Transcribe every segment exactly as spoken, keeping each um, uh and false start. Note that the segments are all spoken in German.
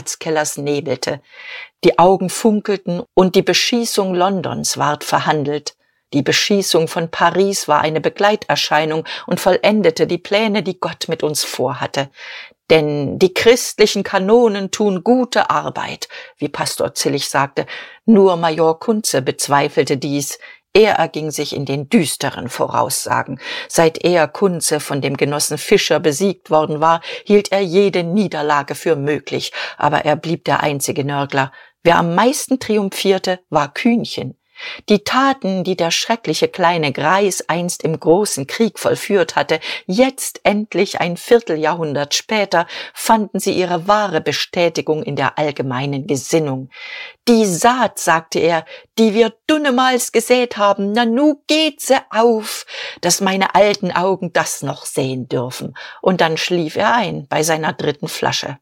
Ratskellers nebelte. Die Augen funkelten und die Beschießung Londons ward verhandelt. Die Beschießung von Paris war eine Begleiterscheinung und vollendete die Pläne, die Gott mit uns vorhatte. Denn die christlichen Kanonen tun gute Arbeit, wie Pastor Zillig sagte. Nur Major Kunze bezweifelte dies. Er erging sich in den düsteren Voraussagen. Seit er, Kunze, von dem Genossen Fischer besiegt worden war, hielt er jede Niederlage für möglich. Aber er blieb der einzige Nörgler. Wer am meisten triumphierte, war Kühnchen. Die Taten, die der schreckliche kleine Greis einst im großen Krieg vollführt hatte, jetzt endlich ein Vierteljahrhundert später, fanden sie ihre wahre Bestätigung in der allgemeinen Gesinnung. Die Saat, sagte er, die wir dunnemals gesät haben, na nu geht sie auf, dass meine alten Augen das noch sehen dürfen. Und dann schlief er ein bei seiner dritten Flasche.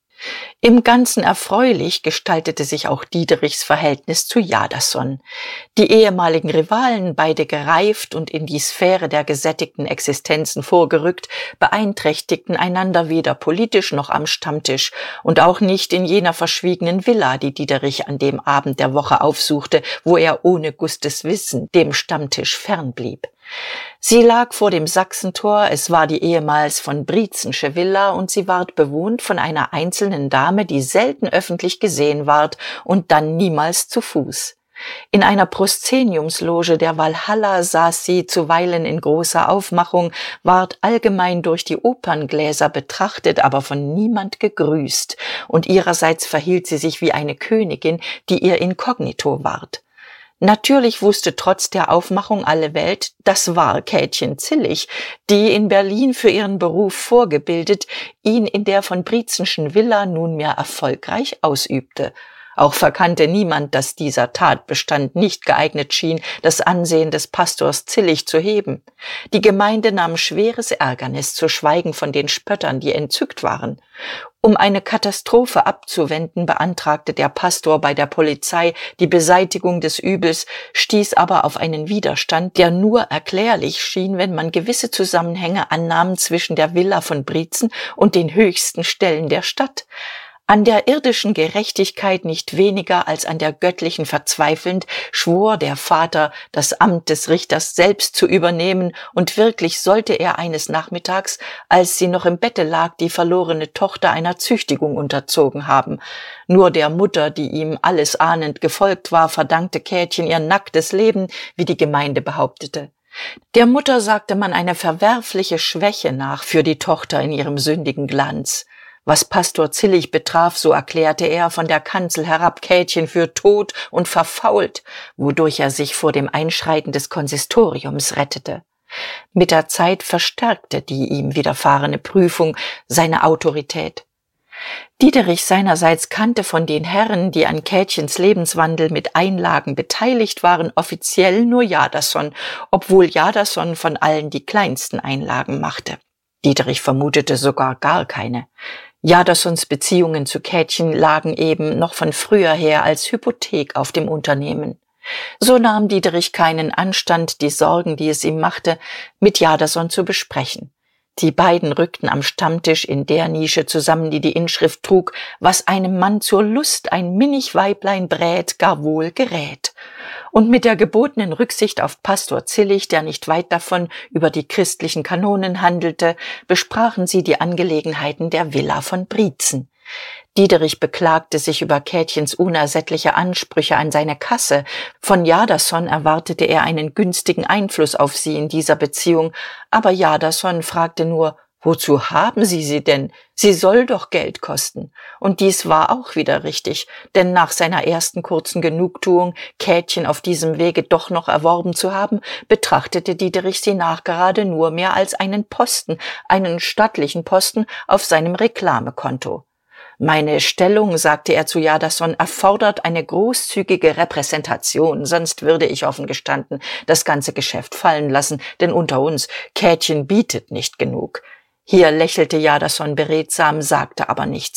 Im Ganzen erfreulich gestaltete sich auch Diederichs Verhältnis zu Jadassohn. Die ehemaligen Rivalen, beide gereift und in die Sphäre der gesättigten Existenzen vorgerückt, beeinträchtigten einander weder politisch noch am Stammtisch und auch nicht in jener verschwiegenen Villa, die Diederich an dem Abend der Woche aufsuchte, wo er ohne Gustes Wissen dem Stammtisch fernblieb. Sie lag vor dem Sachsentor, es war die ehemals von Brietzensche Villa und sie ward bewohnt von einer einzelnen Dame, die selten öffentlich gesehen ward und dann niemals zu Fuß. In einer Proszeniumsloge der Walhalla saß sie zuweilen in großer Aufmachung, ward allgemein durch die Operngläser betrachtet, aber von niemand gegrüßt, und ihrerseits verhielt sie sich wie eine Königin, die ihr inkognito ward. Natürlich wusste trotz der Aufmachung alle Welt, das war Käthchen Zillig, die in Berlin für ihren Beruf vorgebildet, ihn in der von Brietzenschen Villa nunmehr erfolgreich ausübte. Auch verkannte niemand, dass dieser Tatbestand nicht geeignet schien, das Ansehen des Pastors Zillig zu heben. Die Gemeinde nahm schweres Ärgernis, zu schweigen von den Spöttern, die entzückt waren. Um eine Katastrophe abzuwenden, beantragte der Pastor bei der Polizei die Beseitigung des Übels, stieß aber auf einen Widerstand, der nur erklärlich schien, wenn man gewisse Zusammenhänge annahm zwischen der Villa von Brietzen und den höchsten Stellen der Stadt. An der irdischen Gerechtigkeit nicht weniger als an der göttlichen verzweifelnd, schwor der Vater, das Amt des Richters selbst zu übernehmen, und wirklich sollte er eines Nachmittags, als sie noch im Bette lag, die verlorene Tochter einer Züchtigung unterzogen haben. Nur der Mutter, die ihm alles ahnend gefolgt war, verdankte Käthchen ihr nacktes Leben, wie die Gemeinde behauptete. Der Mutter sagte man eine verwerfliche Schwäche nach für die Tochter in ihrem sündigen Glanz. Was Pastor Zillig betraf, so erklärte er von der Kanzel herab Käthchen für tot und verfault, wodurch er sich vor dem Einschreiten des Konsistoriums rettete. Mit der Zeit verstärkte die ihm widerfahrene Prüfung seine Autorität. Diederich seinerseits kannte von den Herren, die an Käthchens Lebenswandel mit Einlagen beteiligt waren, offiziell nur Jadassohn, obwohl Jadassohn von allen die kleinsten Einlagen machte. Diederich vermutete sogar gar keine. Jadassons Beziehungen zu Käthchen lagen eben noch von früher her als Hypothek auf dem Unternehmen. So nahm Diederich keinen Anstand, die Sorgen, die es ihm machte, mit Jadasson zu besprechen. Die beiden rückten am Stammtisch in der Nische zusammen, die die Inschrift trug: Was einem Mann zur Lust ein Minnichweiblein brät, gar wohl gerät. Und mit der gebotenen Rücksicht auf Pastor Zillig, der nicht weit davon über die christlichen Kanonen handelte, besprachen sie die Angelegenheiten der Villa von Brietzen. Diederich beklagte sich über Käthchens unersättliche Ansprüche an seine Kasse. Von Jadasson erwartete er einen günstigen Einfluss auf sie in dieser Beziehung, aber Jadasson fragte nur: Wozu haben Sie sie denn? Sie soll doch Geld kosten. Und dies war auch wieder richtig, denn nach seiner ersten kurzen Genugtuung, Käthchen auf diesem Wege doch noch erworben zu haben, betrachtete Diederich sie nachgerade nur mehr als einen Posten, einen stattlichen Posten auf seinem Reklamekonto. Meine Stellung, sagte er zu Jadasson, erfordert eine großzügige Repräsentation, sonst würde ich offen gestanden das ganze Geschäft fallen lassen, denn unter uns, Käthchen bietet nicht genug. Hier lächelte Jadasson beredsam, sagte aber nichts.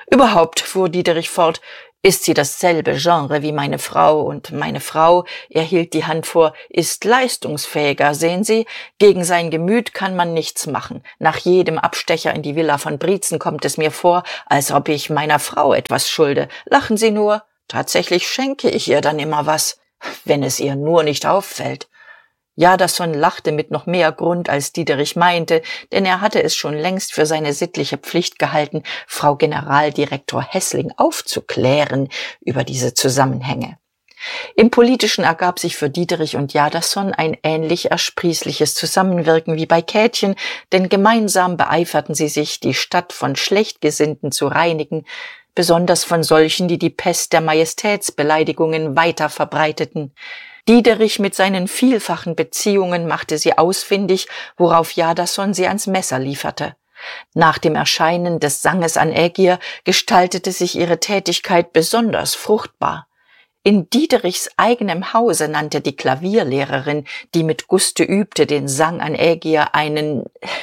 Überhaupt, fuhr Diederich fort, ist sie dasselbe Genre wie meine Frau, und meine Frau, er hielt die Hand vor, ist leistungsfähiger, sehen Sie, gegen sein Gemüt kann man nichts machen. Nach jedem Abstecher in die Villa von Brietzen kommt es mir vor, als ob ich meiner Frau etwas schulde. Lachen Sie nur, tatsächlich schenke ich ihr dann immer was, wenn es ihr nur nicht auffällt. Jadasson lachte mit noch mehr Grund, als Diederich meinte, denn er hatte es schon längst für seine sittliche Pflicht gehalten, Frau Generaldirektor Hässling aufzuklären über diese Zusammenhänge. Im Politischen ergab sich für Diederich und Jadasson ein ähnlich ersprießliches Zusammenwirken wie bei Käthchen, denn gemeinsam beeiferten sie sich, die Stadt von Schlechtgesinnten zu reinigen, besonders von solchen, die die Pest der Majestätsbeleidigungen weiter verbreiteten. Diederich mit seinen vielfachen Beziehungen machte sie ausfindig, worauf Jadasson sie ans Messer lieferte. Nach dem Erscheinen des Sanges an Ägir gestaltete sich ihre Tätigkeit besonders fruchtbar. In Diederichs eigenem Hause nannte die Klavierlehrerin, die mit Guste übte, den Sang an Ägir einen...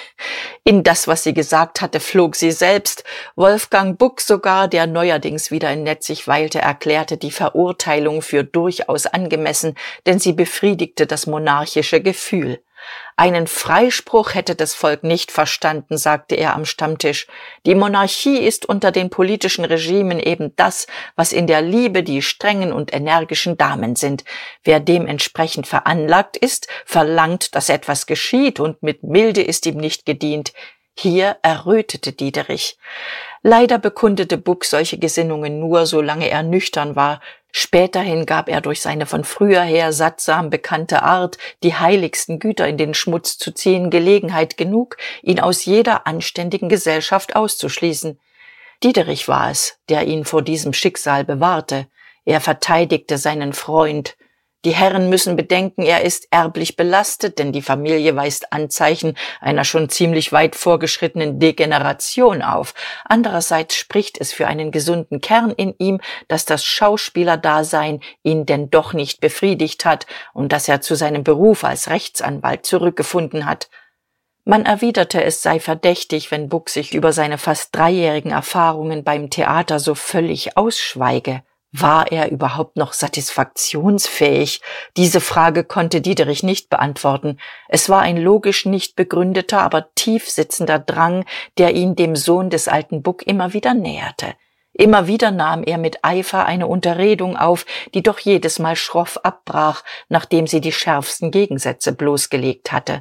In das, was sie gesagt hatte, flog sie selbst. Wolfgang Buck sogar, der neuerdings wieder in Netzig weilte, erklärte die Verurteilung für durchaus angemessen, denn sie befriedigte das monarchische Gefühl. Einen Freispruch hätte das Volk nicht verstanden, sagte er am Stammtisch. Die Monarchie ist unter den politischen Regimen eben das, was in der Liebe die strengen und energischen Damen sind. Wer dementsprechend veranlagt ist, verlangt, dass etwas geschieht, und mit Milde ist ihm nicht gedient. Hier errötete Diederich. Leider bekundete Buck solche Gesinnungen nur, solange er nüchtern war. Späterhin gab er durch seine von früher her sattsam bekannte Art, die heiligsten Güter in den Schmutz zu ziehen, Gelegenheit genug, ihn aus jeder anständigen Gesellschaft auszuschließen. Diederich war es, der ihn vor diesem Schicksal bewahrte. Er verteidigte seinen Freund. Die Herren müssen bedenken, er ist erblich belastet, denn die Familie weist Anzeichen einer schon ziemlich weit vorgeschrittenen Degeneration auf. Andererseits spricht es für einen gesunden Kern in ihm, dass das Schauspielerdasein ihn denn doch nicht befriedigt hat und dass er zu seinem Beruf als Rechtsanwalt zurückgefunden hat. Man erwiderte, es sei verdächtig, wenn Buck sich über seine fast dreijährigen Erfahrungen beim Theater so völlig ausschweige. War er überhaupt noch satisfaktionsfähig? Diese Frage konnte Diederich nicht beantworten. Es war ein logisch nicht begründeter, aber tief sitzender Drang, der ihn dem Sohn des alten Buck immer wieder näherte. Immer wieder nahm er mit Eifer eine Unterredung auf, die doch jedes Mal schroff abbrach, nachdem sie die schärfsten Gegensätze bloßgelegt hatte.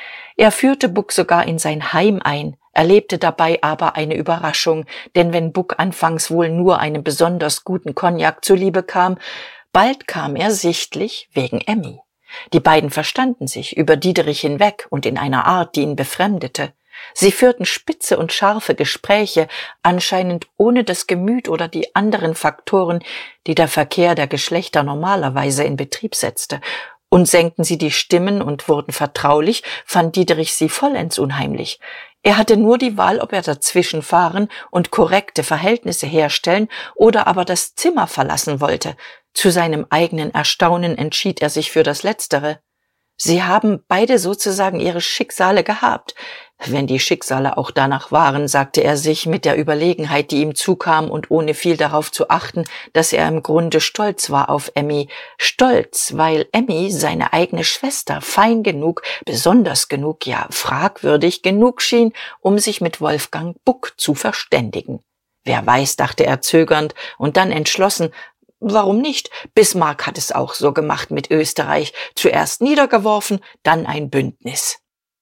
Er führte Buck sogar in sein Heim ein, erlebte dabei aber eine Überraschung, denn wenn Buck anfangs wohl nur einem besonders guten Cognac zuliebe kam, bald kam er sichtlich wegen Emmy. Die beiden verstanden sich über Diederich hinweg und in einer Art, die ihn befremdete. Sie führten spitze und scharfe Gespräche, anscheinend ohne das Gemüt oder die anderen Faktoren, die der Verkehr der Geschlechter normalerweise in Betrieb setzte. Und senkten sie die Stimmen und wurden vertraulich, fand Diederich sie vollends unheimlich. Er hatte nur die Wahl, ob er dazwischenfahren und korrekte Verhältnisse herstellen oder aber das Zimmer verlassen wollte. Zu seinem eigenen Erstaunen entschied er sich für das Letztere. Sie haben beide sozusagen ihre Schicksale gehabt. Wenn die Schicksale auch danach waren, sagte er sich mit der Überlegenheit, die ihm zukam und ohne viel darauf zu achten, dass er im Grunde stolz war auf Emmy. Stolz, weil Emmy, seine eigene Schwester, fein genug, besonders genug, ja fragwürdig genug schien, um sich mit Wolfgang Buck zu verständigen. Wer weiß, dachte er zögernd und dann entschlossen, warum nicht? Bismarck hat es auch so gemacht mit Österreich. Zuerst niedergeworfen, dann ein Bündnis.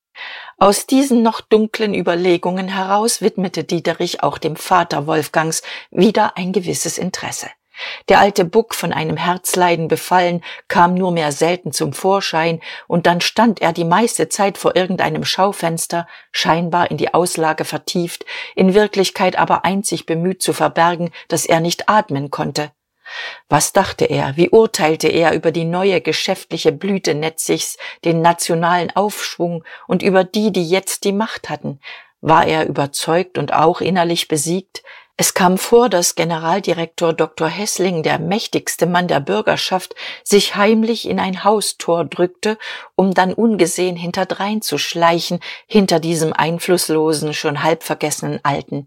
Aus diesen noch dunklen Überlegungen heraus widmete Diederich auch dem Vater Wolfgangs wieder ein gewisses Interesse. Der alte Buck, von einem Herzleiden befallen, kam nur mehr selten zum Vorschein, und dann stand er die meiste Zeit vor irgendeinem Schaufenster, scheinbar in die Auslage vertieft, in Wirklichkeit aber einzig bemüht zu verbergen, dass er nicht atmen konnte. Was dachte er, wie urteilte er über die neue geschäftliche Blüte Netzigs, den nationalen Aufschwung und über die, die jetzt die Macht hatten? War er überzeugt und auch innerlich besiegt? Es kam vor, dass Generaldirektor Doktor Hässling, der mächtigste Mann der Bürgerschaft, sich heimlich in ein Haustor drückte, um dann ungesehen hinterdrein zu schleichen, hinter diesem einflusslosen, schon halb vergessenen Alten.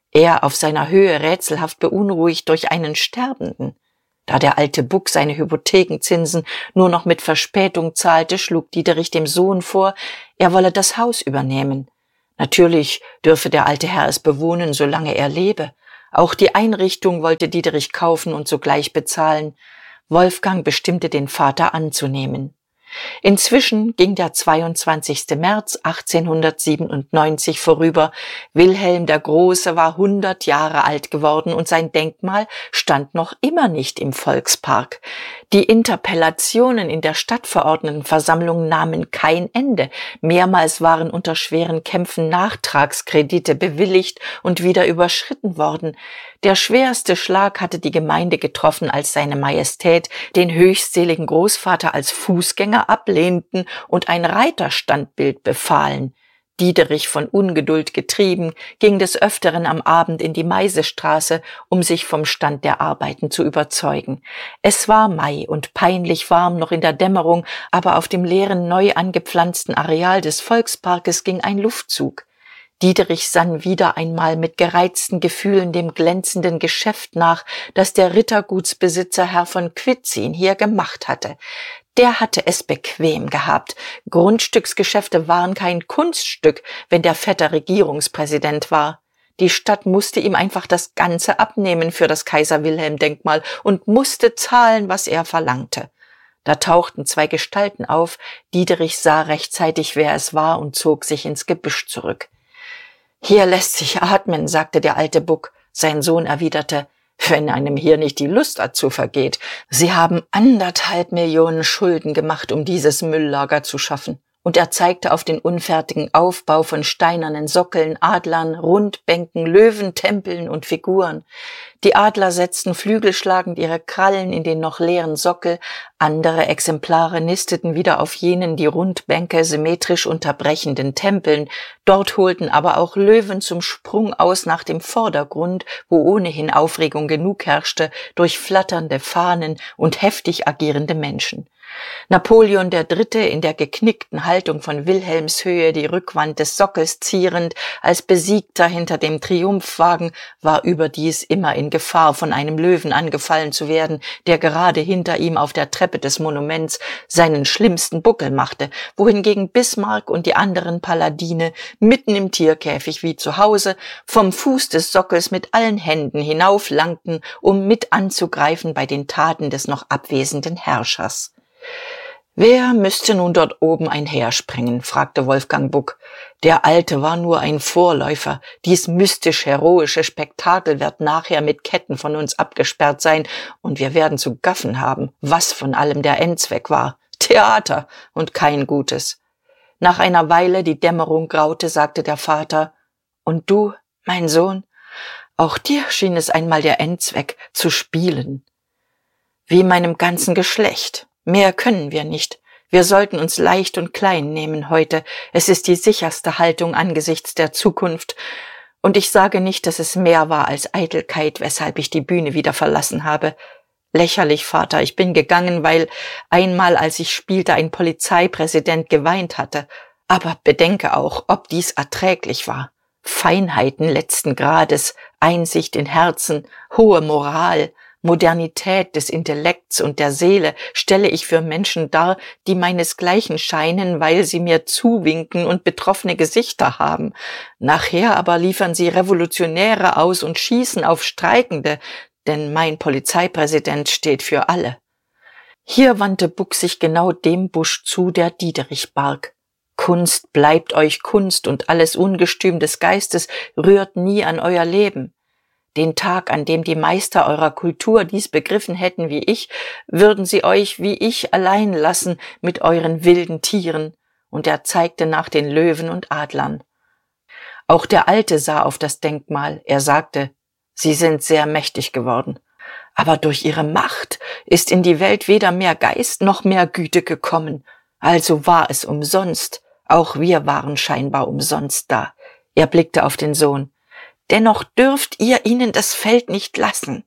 Er auf seiner Höhe rätselhaft beunruhigt durch einen Sterbenden. Da der alte Buck seine Hypothekenzinsen nur noch mit Verspätung zahlte, schlug Diederich dem Sohn vor, er wolle das Haus übernehmen. Natürlich dürfe der alte Herr es bewohnen, solange er lebe. Auch die Einrichtung wollte Diederich kaufen und sogleich bezahlen. Wolfgang bestimmte den Vater anzunehmen. Inzwischen ging der zweiundzwanzigste März achtzehnhundertsiebenundneunzig vorüber. Wilhelm der Große war hundert Jahre alt geworden und sein Denkmal stand noch immer nicht im Volkspark. Die Interpellationen in der Stadtverordnetenversammlung nahmen kein Ende. Mehrmals waren unter schweren Kämpfen Nachtragskredite bewilligt und wieder überschritten worden. Der schwerste Schlag hatte die Gemeinde getroffen, als seine Majestät den höchstseligen Großvater als Fußgänger ablehnten und ein Reiterstandbild befahlen. Diederich, von Ungeduld getrieben, ging des Öfteren am Abend in die Meisestraße, um sich vom Stand der Arbeiten zu überzeugen. Es war Mai und peinlich warm noch in der Dämmerung, aber auf dem leeren, neu angepflanzten Areal des Volksparkes ging ein Luftzug. Diederich sann wieder einmal mit gereizten Gefühlen dem glänzenden Geschäft nach, das der Rittergutsbesitzer Herr von Quitzin hier gemacht hatte. Der hatte es bequem gehabt. Grundstücksgeschäfte waren kein Kunststück, wenn der Vetter Regierungspräsident war. Die Stadt musste ihm einfach das Ganze abnehmen für das Kaiser-Wilhelm-Denkmal und musste zahlen, was er verlangte. Da tauchten zwei Gestalten auf. Diederich sah rechtzeitig, wer es war, und zog sich ins Gebüsch zurück. »Hier lässt sich atmen«, sagte der alte Buck. Sein Sohn erwiderte, »wenn einem hier nicht die Lust dazu vergeht. Sie haben anderthalb Millionen Schulden gemacht, um dieses Mülllager zu schaffen.« Und er zeigte auf den unfertigen Aufbau von steinernen Sockeln, Adlern, Rundbänken, Löwentempeln und Figuren. Die Adler setzten flügelschlagend ihre Krallen in den noch leeren Sockel, andere Exemplare nisteten wieder auf jenen die Rundbänke symmetrisch unterbrechenden Tempeln, dort holten aber auch Löwen zum Sprung aus nach dem Vordergrund, wo ohnehin Aufregung genug herrschte, durch flatternde Fahnen und heftig agierende Menschen. Napoleon der Dritte in der geknickten Haltung von Wilhelmshöhe, die Rückwand des Sockels zierend, als Besiegter hinter dem Triumphwagen, war überdies immer in Gefahr, von einem Löwen angefallen zu werden, der gerade hinter ihm auf der Treppe des Monuments seinen schlimmsten Buckel machte, wohingegen Bismarck und die anderen Paladine mitten im Tierkäfig wie zu Hause vom Fuß des Sockels mit allen Händen hinauflangten, um mit anzugreifen bei den Taten des noch abwesenden Herrschers. »Wer müsste nun dort oben einherspringen?« fragte Wolfgang Buck. »Der Alte war nur ein Vorläufer. Dies mystisch-heroische Spektakel wird nachher mit Ketten von uns abgesperrt sein, und wir werden zu gaffen haben, was von allem der Endzweck war. Theater und kein Gutes.« Nach einer Weile, die Dämmerung graute, sagte der Vater, »Und du, mein Sohn, auch dir schien es einmal der Endzweck zu spielen.« »Wie meinem ganzen Geschlecht. Mehr können wir nicht. Wir sollten uns leicht und klein nehmen heute. Es ist die sicherste Haltung angesichts der Zukunft. Und ich sage nicht, dass es mehr war als Eitelkeit, weshalb ich die Bühne wieder verlassen habe. Lächerlich, Vater, ich bin gegangen, weil einmal, als ich spielte, ein Polizeipräsident geweint hatte. Aber bedenke auch, ob dies erträglich war. Feinheiten letzten Grades, Einsicht in Herzen, hohe Moral, Modernität des Intellekts und der Seele stelle ich für Menschen dar, die meinesgleichen scheinen, weil sie mir zuwinken und betroffene Gesichter haben. Nachher aber liefern sie Revolutionäre aus und schießen auf Streikende, denn mein Polizeipräsident steht für alle. Hier wandte Buck sich genau dem Busch zu, der Diederich barg. Kunst bleibt euch Kunst, und alles Ungestüm des Geistes rührt nie an euer Leben. Den Tag, an dem die Meister eurer Kultur dies begriffen hätten wie ich, würden sie euch wie ich allein lassen mit euren wilden Tieren. Und er zeigte nach den Löwen und Adlern. Auch der Alte sah auf das Denkmal. Er sagte, sie sind sehr mächtig geworden. Aber durch ihre Macht ist in die Welt weder mehr Geist noch mehr Güte gekommen. Also war es umsonst. Auch wir waren scheinbar umsonst da. Er blickte auf den Sohn. Dennoch dürft ihr ihnen das Feld nicht lassen.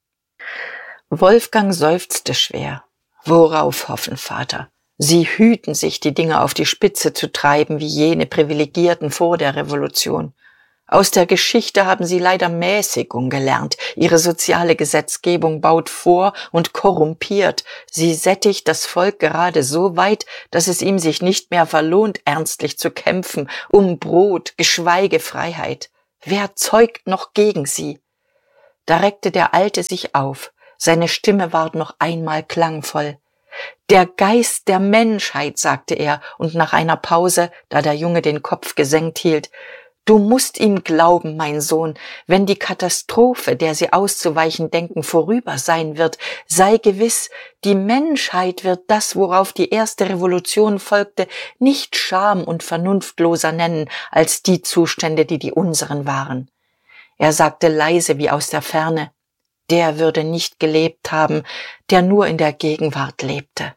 Wolfgang seufzte schwer. Worauf hoffen, Vater? Sie hüten sich, die Dinge auf die Spitze zu treiben, wie jene Privilegierten vor der Revolution. Aus der Geschichte haben sie leider Mäßigung gelernt. Ihre soziale Gesetzgebung baut vor und korrumpiert. Sie sättigt das Volk gerade so weit, dass es ihm sich nicht mehr verlohnt, ernstlich zu kämpfen, um Brot, geschweige Freiheit. Wer zeugt noch gegen sie? Da reckte der Alte sich auf. Seine Stimme ward noch einmal klangvoll. Der Geist der Menschheit, sagte er, und nach einer Pause, da der Junge den Kopf gesenkt hielt, du musst ihm glauben, mein Sohn, wenn die Katastrophe, der sie auszuweichen denken, vorüber sein wird, sei gewiss, die Menschheit wird das, worauf die erste Revolution folgte, nicht scham- und vernunftloser nennen, als die Zustände, die die unseren waren. Er sagte leise wie aus der Ferne, der würde nicht gelebt haben, der nur in der Gegenwart lebte.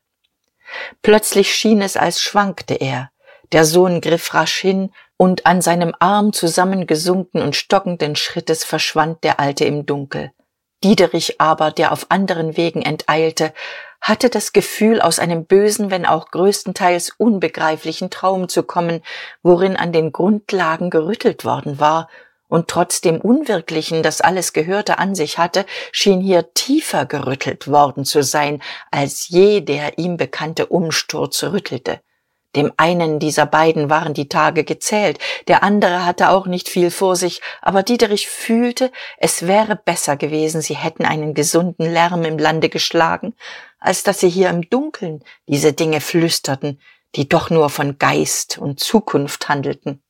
Plötzlich schien es, als schwankte er. Der Sohn griff rasch hin, und an seinem Arm zusammengesunken und stockenden Schrittes verschwand der Alte im Dunkel. Diederich aber, der auf anderen Wegen enteilte, hatte das Gefühl, aus einem bösen, wenn auch größtenteils unbegreiflichen Traum zu kommen, worin an den Grundlagen gerüttelt worden war, und trotz dem Unwirklichen, das alles Gehörte an sich hatte, schien hier tiefer gerüttelt worden zu sein, als je der ihm bekannte Umsturz rüttelte. Dem einen dieser beiden waren die Tage gezählt, der andere hatte auch nicht viel vor sich, aber Diederich fühlte, es wäre besser gewesen, sie hätten einen gesunden Lärm im Lande geschlagen, als dass sie hier im Dunkeln diese Dinge flüsterten, die doch nur von Geist und Zukunft handelten.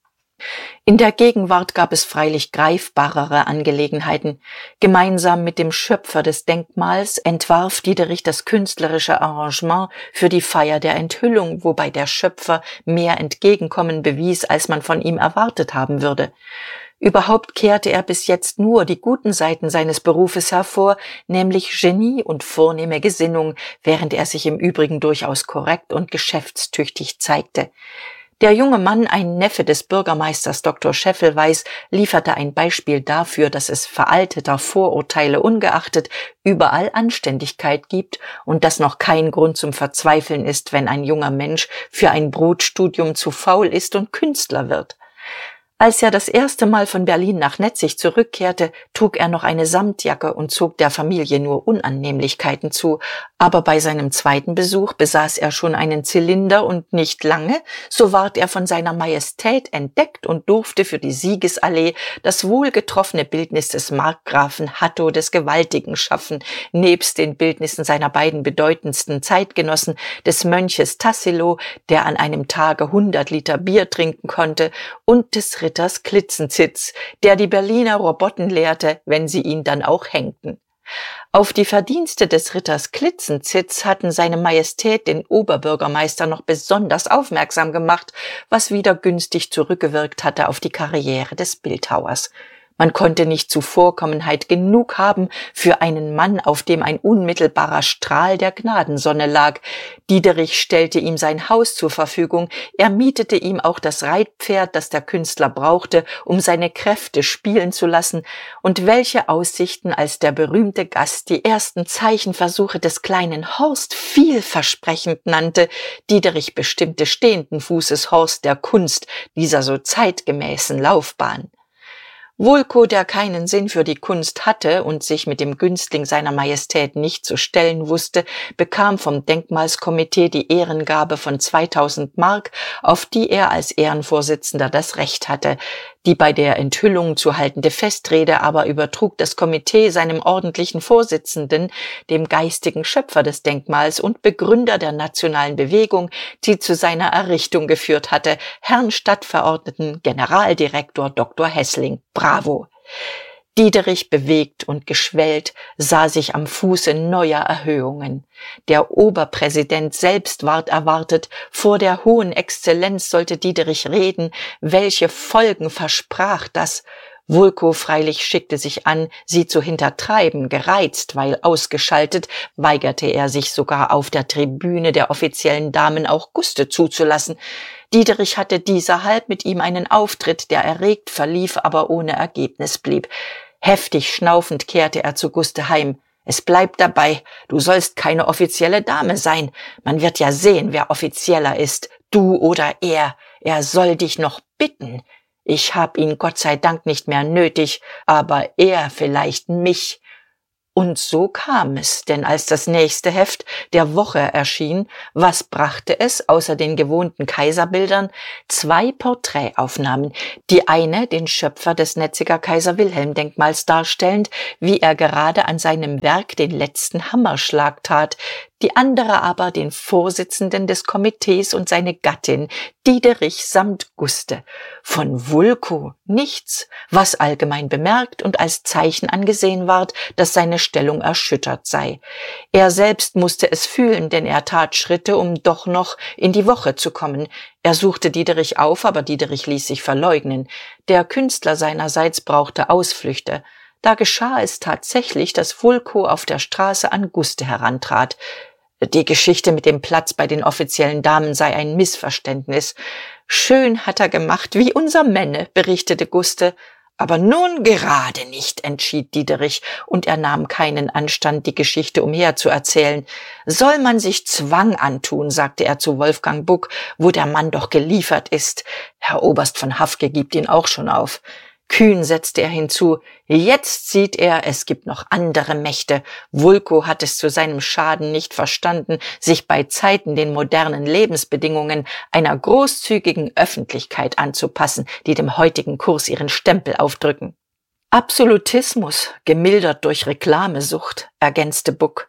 In der Gegenwart gab es freilich greifbarere Angelegenheiten. Gemeinsam mit dem Schöpfer des Denkmals entwarf Diederich das künstlerische Arrangement für die Feier der Enthüllung, wobei der Schöpfer mehr Entgegenkommen bewies, als man von ihm erwartet haben würde. Überhaupt kehrte er bis jetzt nur die guten Seiten seines Berufes hervor, nämlich Genie und vornehme Gesinnung, während er sich im Übrigen durchaus korrekt und geschäftstüchtig zeigte. Der junge Mann, ein Neffe des Bürgermeisters Doktor Scheffelweis, lieferte ein Beispiel dafür, dass es veralteter Vorurteile ungeachtet überall Anständigkeit gibt und dass noch kein Grund zum Verzweifeln ist, wenn ein junger Mensch für ein Brotstudium zu faul ist und Künstler wird. Als er das erste Mal von Berlin nach Netzig zurückkehrte, trug er noch eine Samtjacke und zog der Familie nur Unannehmlichkeiten zu, aber bei seinem zweiten Besuch besaß er schon einen Zylinder und nicht lange, so ward er von seiner Majestät entdeckt und durfte für die Siegesallee das wohlgetroffene Bildnis des Markgrafen Hatto des Gewaltigen schaffen, nebst den Bildnissen seiner beiden bedeutendsten Zeitgenossen, des Mönches Tassilo, der an einem Tage hundert Liter Bier trinken konnte, und des Ritters Klitzenzitz, der die Berliner Robotten lehrte, wenn sie ihn dann auch hängten. Auf die Verdienste des Ritters Klitzenzitz hatten seine Majestät den Oberbürgermeister noch besonders aufmerksam gemacht, was wieder günstig zurückgewirkt hatte auf die Karriere des Bildhauers. Man konnte nicht Zuvorkommenheit genug haben für einen Mann, auf dem ein unmittelbarer Strahl der Gnadensonne lag. Diederich stellte ihm sein Haus zur Verfügung, er mietete ihm auch das Reitpferd, das der Künstler brauchte, um seine Kräfte spielen zu lassen, und welche Aussichten, als der berühmte Gast die ersten Zeichenversuche des kleinen Horst vielversprechend nannte. Diederich bestimmte stehenden Fußes Horst der Kunst dieser so zeitgemäßen Laufbahn. Wulko, der keinen Sinn für die Kunst hatte und sich mit dem Günstling seiner Majestät nicht zu stellen wusste, bekam vom Denkmalskomitee die Ehrengabe von zweitausend Mark, auf die er als Ehrenvorsitzender das Recht hatte. Die bei der Enthüllung zu haltende Festrede aber übertrug das Komitee seinem ordentlichen Vorsitzenden, dem geistigen Schöpfer des Denkmals und Begründer der nationalen Bewegung, die zu seiner Errichtung geführt hatte, Herrn Stadtverordneten Generaldirektor Doktor Hessling. Bravo! Diederich, bewegt und geschwellt, sah sich am Fuße neuer Erhöhungen. Der Oberpräsident selbst ward erwartet, vor der hohen Exzellenz sollte Diederich reden, welche Folgen versprach das? Wulko freilich schickte sich an, sie zu hintertreiben, gereizt, weil ausgeschaltet, weigerte er sich sogar auf der Tribüne der offiziellen Damen auch Guste zuzulassen. Diederich hatte dieserhalb mit ihm einen Auftritt, der erregt verlief, aber ohne Ergebnis blieb. Heftig schnaufend kehrte er zu Guste heim. Es bleibt dabei, du sollst keine offizielle Dame sein. Man wird ja sehen, wer offizieller ist, du oder er. Er soll dich noch bitten. Ich hab ihn Gott sei Dank nicht mehr nötig, aber er vielleicht mich. Und so kam es, denn als das nächste Heft der Woche erschien, was brachte es, außer den gewohnten Kaiserbildern, zwei Porträtaufnahmen, die eine den Schöpfer des Netziger Kaiser-Wilhelm-Denkmals darstellend, wie er gerade an seinem Werk den letzten Hammerschlag tat, die andere aber den Vorsitzenden des Komitees und seine Gattin, Diederich samt Guste. Von Vulko nichts, was allgemein bemerkt und als Zeichen angesehen ward, dass seine Stellung erschüttert sei. Er selbst musste es fühlen, denn er tat Schritte, um doch noch in die Woche zu kommen. Er suchte Diederich auf, aber Diederich ließ sich verleugnen. Der Künstler seinerseits brauchte Ausflüchte. Da geschah es tatsächlich, dass Vulko auf der Straße an Guste herantrat. Die Geschichte mit dem Platz bei den offiziellen Damen sei ein Missverständnis. Schön hat er gemacht, wie unser Menne, berichtete Guste. Aber nun gerade nicht, entschied Diederich, und er nahm keinen Anstand, die Geschichte umherzuerzählen. Soll man sich Zwang antun, sagte er zu Wolfgang Buck, wo der Mann doch geliefert ist. Herr Oberst von Hafke gibt ihn auch schon auf. Kühn setzte er hinzu, jetzt sieht er, es gibt noch andere Mächte. Vulko hat es zu seinem Schaden nicht verstanden, sich bei Zeiten den modernen Lebensbedingungen einer großzügigen Öffentlichkeit anzupassen, die dem heutigen Kurs ihren Stempel aufdrücken. Absolutismus, gemildert durch Reklamesucht, ergänzte Buck.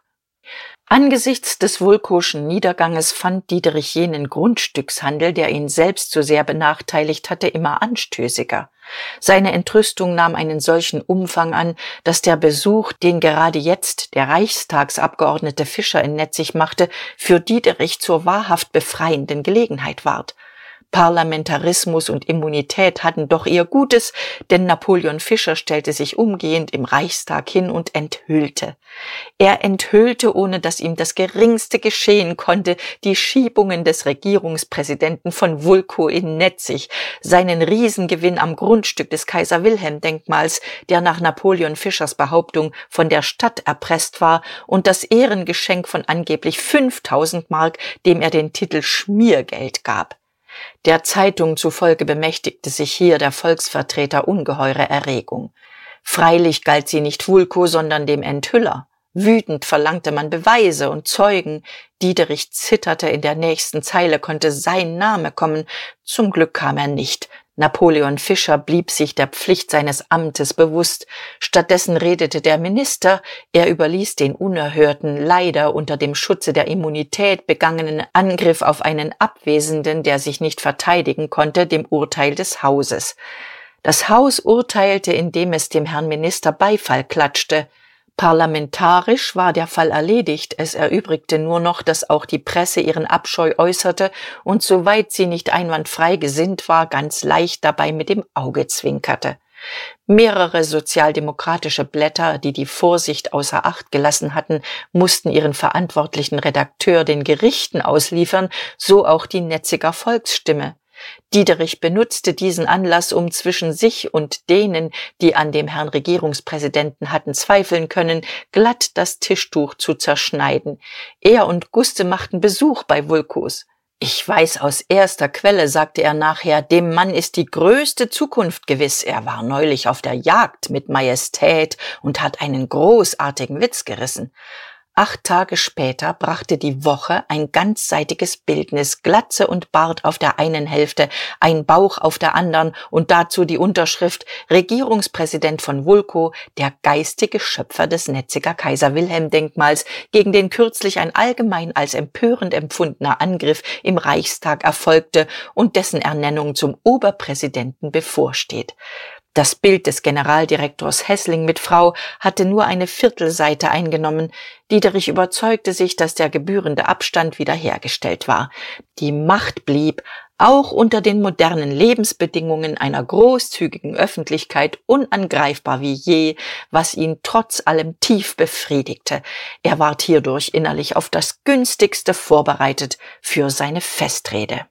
Angesichts des Vulkoschen Niederganges fand Diederich jenen Grundstückshandel, der ihn selbst so sehr benachteiligt hatte, immer anstößiger. Seine Entrüstung nahm einen solchen Umfang an, dass der Besuch, den gerade jetzt der Reichstagsabgeordnete Fischer in Netzig machte, für Diederich zur wahrhaft befreienden Gelegenheit ward. Parlamentarismus und Immunität hatten doch ihr Gutes, denn Napoleon Fischer stellte sich umgehend im Reichstag hin und enthüllte. Er enthüllte, ohne dass ihm das Geringste geschehen konnte, die Schiebungen des Regierungspräsidenten von Vulko in Netzig, seinen Riesengewinn am Grundstück des Kaiser-Wilhelm-Denkmals, der nach Napoleon Fischers Behauptung von der Stadt erpresst war, und das Ehrengeschenk von angeblich fünftausend Mark, dem er den Titel Schmiergeld gab. Der Zeitung zufolge bemächtigte sich hier der Volksvertreter ungeheure Erregung. Freilich galt sie nicht Vulko, sondern dem Enthüller. Wütend verlangte man Beweise und Zeugen. Diederich zitterte, in der nächsten Zeile konnte sein Name kommen. Zum Glück kam er nicht. Napoleon Fischer blieb sich der Pflicht seines Amtes bewusst. Stattdessen redete der Minister, er überließ den unerhörten, leider unter dem Schutze der Immunität begangenen Angriff auf einen Abwesenden, der sich nicht verteidigen konnte, dem Urteil des Hauses. Das Haus urteilte, indem es dem Herrn Minister Beifall klatschte. Parlamentarisch war der Fall erledigt, es erübrigte nur noch, dass auch die Presse ihren Abscheu äußerte und soweit sie nicht einwandfrei gesinnt war, ganz leicht dabei mit dem Auge zwinkerte. Mehrere sozialdemokratische Blätter, die die Vorsicht außer Acht gelassen hatten, mussten ihren verantwortlichen Redakteur den Gerichten ausliefern, so auch die Netziger Volksstimme. Diederich benutzte diesen Anlass, um zwischen sich und denen, die an dem Herrn Regierungspräsidenten hatten zweifeln können, glatt das Tischtuch zu zerschneiden. Er und Guste machten Besuch bei Vulkos. Ich weiß aus erster Quelle, sagte er nachher, dem Mann ist die größte Zukunft gewiss. Er war neulich auf der Jagd mit Majestät und hat einen großartigen Witz gerissen. Acht Tage später brachte die Woche ein ganzseitiges Bildnis, Glatze und Bart auf der einen Hälfte, ein Bauch auf der anderen und dazu die Unterschrift Regierungspräsident von Vulko, der geistige Schöpfer des Netziger Kaiser-Wilhelm-Denkmals, gegen den kürzlich ein allgemein als empörend empfundener Angriff im Reichstag erfolgte und dessen Ernennung zum Oberpräsidenten bevorsteht. Das Bild des Generaldirektors Hessling mit Frau hatte nur eine Viertelseite eingenommen. Diederich überzeugte sich, dass der gebührende Abstand wiederhergestellt war. Die Macht blieb, auch unter den modernen Lebensbedingungen einer großzügigen Öffentlichkeit, unangreifbar wie je, was ihn trotz allem tief befriedigte. Er ward hierdurch innerlich auf das Günstigste vorbereitet für seine Festrede.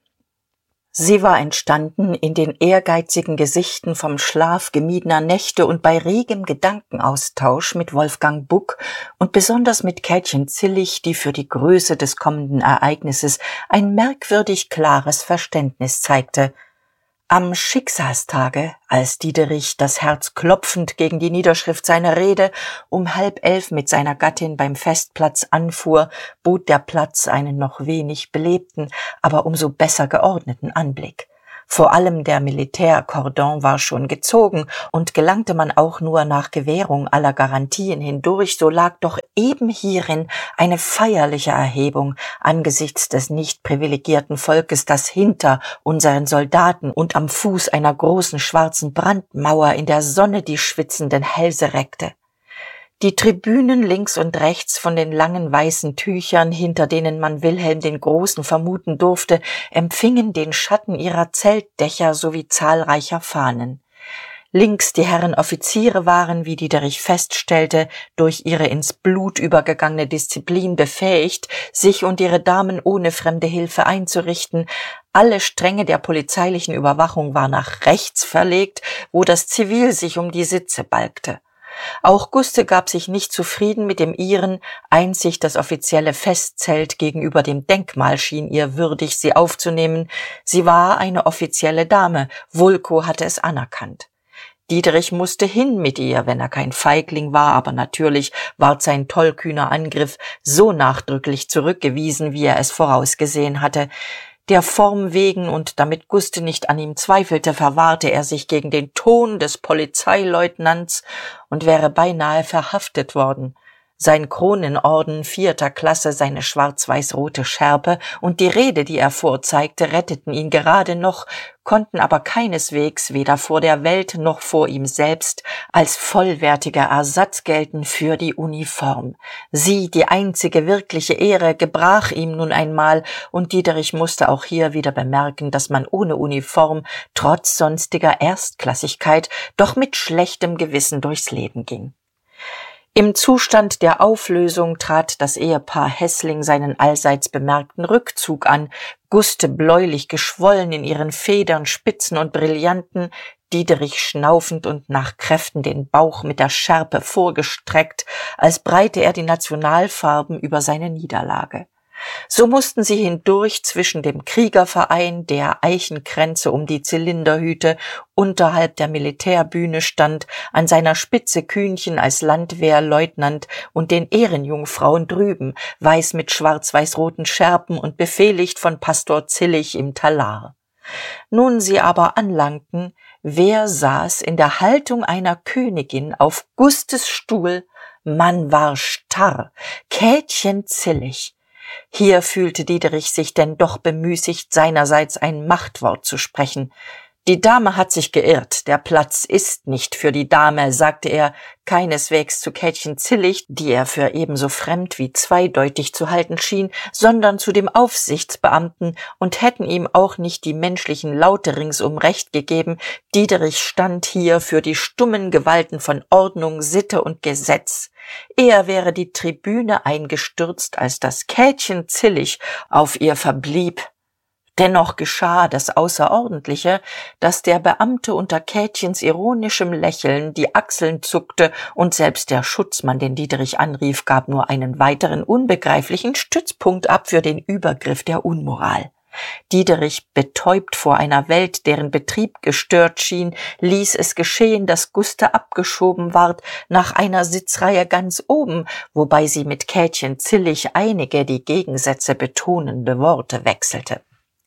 Sie war entstanden in den ehrgeizigen Gesichten vom Schlaf gemiedener Nächte und bei regem Gedankenaustausch mit Wolfgang Buck und besonders mit Käthchen Zillig, die für die Größe des kommenden Ereignisses ein merkwürdig klares Verständnis zeigte. Am Schicksalstage, als Diederich, das Herz klopfend gegen die Niederschrift seiner Rede, um halb elf mit seiner Gattin beim Festplatz anfuhr, bot der Platz einen noch wenig belebten, aber umso besser geordneten Anblick. Vor allem der Militärkordon war schon gezogen, und gelangte man auch nur nach Gewährung aller Garantien hindurch, so lag doch eben hierin eine feierliche Erhebung angesichts des nicht privilegierten Volkes, das hinter unseren Soldaten und am Fuß einer großen schwarzen Brandmauer in der Sonne die schwitzenden Hälse reckte. Die Tribünen links und rechts von den langen weißen Tüchern, hinter denen man Wilhelm den Großen vermuten durfte, empfingen den Schatten ihrer Zeltdächer sowie zahlreicher Fahnen. Links die Herren Offiziere waren, wie Diederich feststellte, durch ihre ins Blut übergegangene Disziplin befähigt, sich und ihre Damen ohne fremde Hilfe einzurichten. Alle Stränge der polizeilichen Überwachung war nach rechts verlegt, wo das Zivil sich um die Sitze balgte. Auch Guste gab sich nicht zufrieden mit dem ihren, einzig das offizielle Festzelt gegenüber dem Denkmal schien ihr würdig, sie aufzunehmen. Sie war eine offizielle Dame, Wulko hatte es anerkannt. Diederich musste hin mit ihr, wenn er kein Feigling war, aber natürlich ward sein tollkühner Angriff so nachdrücklich zurückgewiesen, wie er es vorausgesehen hatte. Der Form wegen und damit Guste nicht an ihm zweifelte, verwahrte er sich gegen den Ton des Polizeileutnants und wäre beinahe verhaftet worden. Sein Kronenorden vierter Klasse, seine schwarz-weiß-rote Schärpe und die Rede, die er vorzeigte, retteten ihn gerade noch, konnten aber keineswegs weder vor der Welt noch vor ihm selbst als vollwertiger Ersatz gelten für die Uniform. Sie, die einzige wirkliche Ehre, gebrach ihm nun einmal, und Diederich musste auch hier wieder bemerken, dass man ohne Uniform, trotz sonstiger Erstklassigkeit, doch mit schlechtem Gewissen durchs Leben ging. Im Zustand der Auflösung trat das Ehepaar Hässling seinen allseits bemerkten Rückzug an, Guste bläulich geschwollen in ihren Federn, Spitzen und Brillanten, Diederich schnaufend und nach Kräften den Bauch mit der Schärpe vorgestreckt, als breite er die Nationalfarben über seine Niederlage. So mussten sie hindurch zwischen dem Kriegerverein, der Eichenkränze um die Zylinderhüte unterhalb der Militärbühne stand, an seiner Spitze Kühnchen als Landwehrleutnant und den Ehrenjungfrauen drüben, weiß mit schwarz-weiß-roten Schärpen und befehligt von Pastor Zillig im Talar. Nun sie aber anlangten, wer saß in der Haltung einer Königin auf Gustes Stuhl? Man war starr, Käthchen Zillig. Hier fühlte Diederich sich denn doch bemüßigt, seinerseits ein Machtwort zu sprechen. »Die Dame hat sich geirrt, der Platz ist nicht für die Dame«, sagte er, keineswegs zu Käthchen Zillig, die er für ebenso fremd wie zweideutig zu halten schien, sondern zu dem Aufsichtsbeamten, und hätten ihm auch nicht die menschlichen Laute ringsum recht gegeben. Diederich stand hier für die stummen Gewalten von Ordnung, Sitte und Gesetz. Eher wäre die Tribüne eingestürzt, als dass Käthchen Zillig auf ihr verblieb. Dennoch geschah das Außerordentliche, dass der Beamte unter Käthchens ironischem Lächeln die Achseln zuckte, und selbst der Schutzmann, den Diederich anrief, gab nur einen weiteren unbegreiflichen Stützpunkt ab für den Übergriff der Unmoral. Diederich, betäubt vor einer Welt, deren Betrieb gestört schien, ließ es geschehen, dass Guste abgeschoben ward nach einer Sitzreihe ganz oben, wobei sie mit Käthchen Zillig einige die Gegensätze betonende Worte wechselte.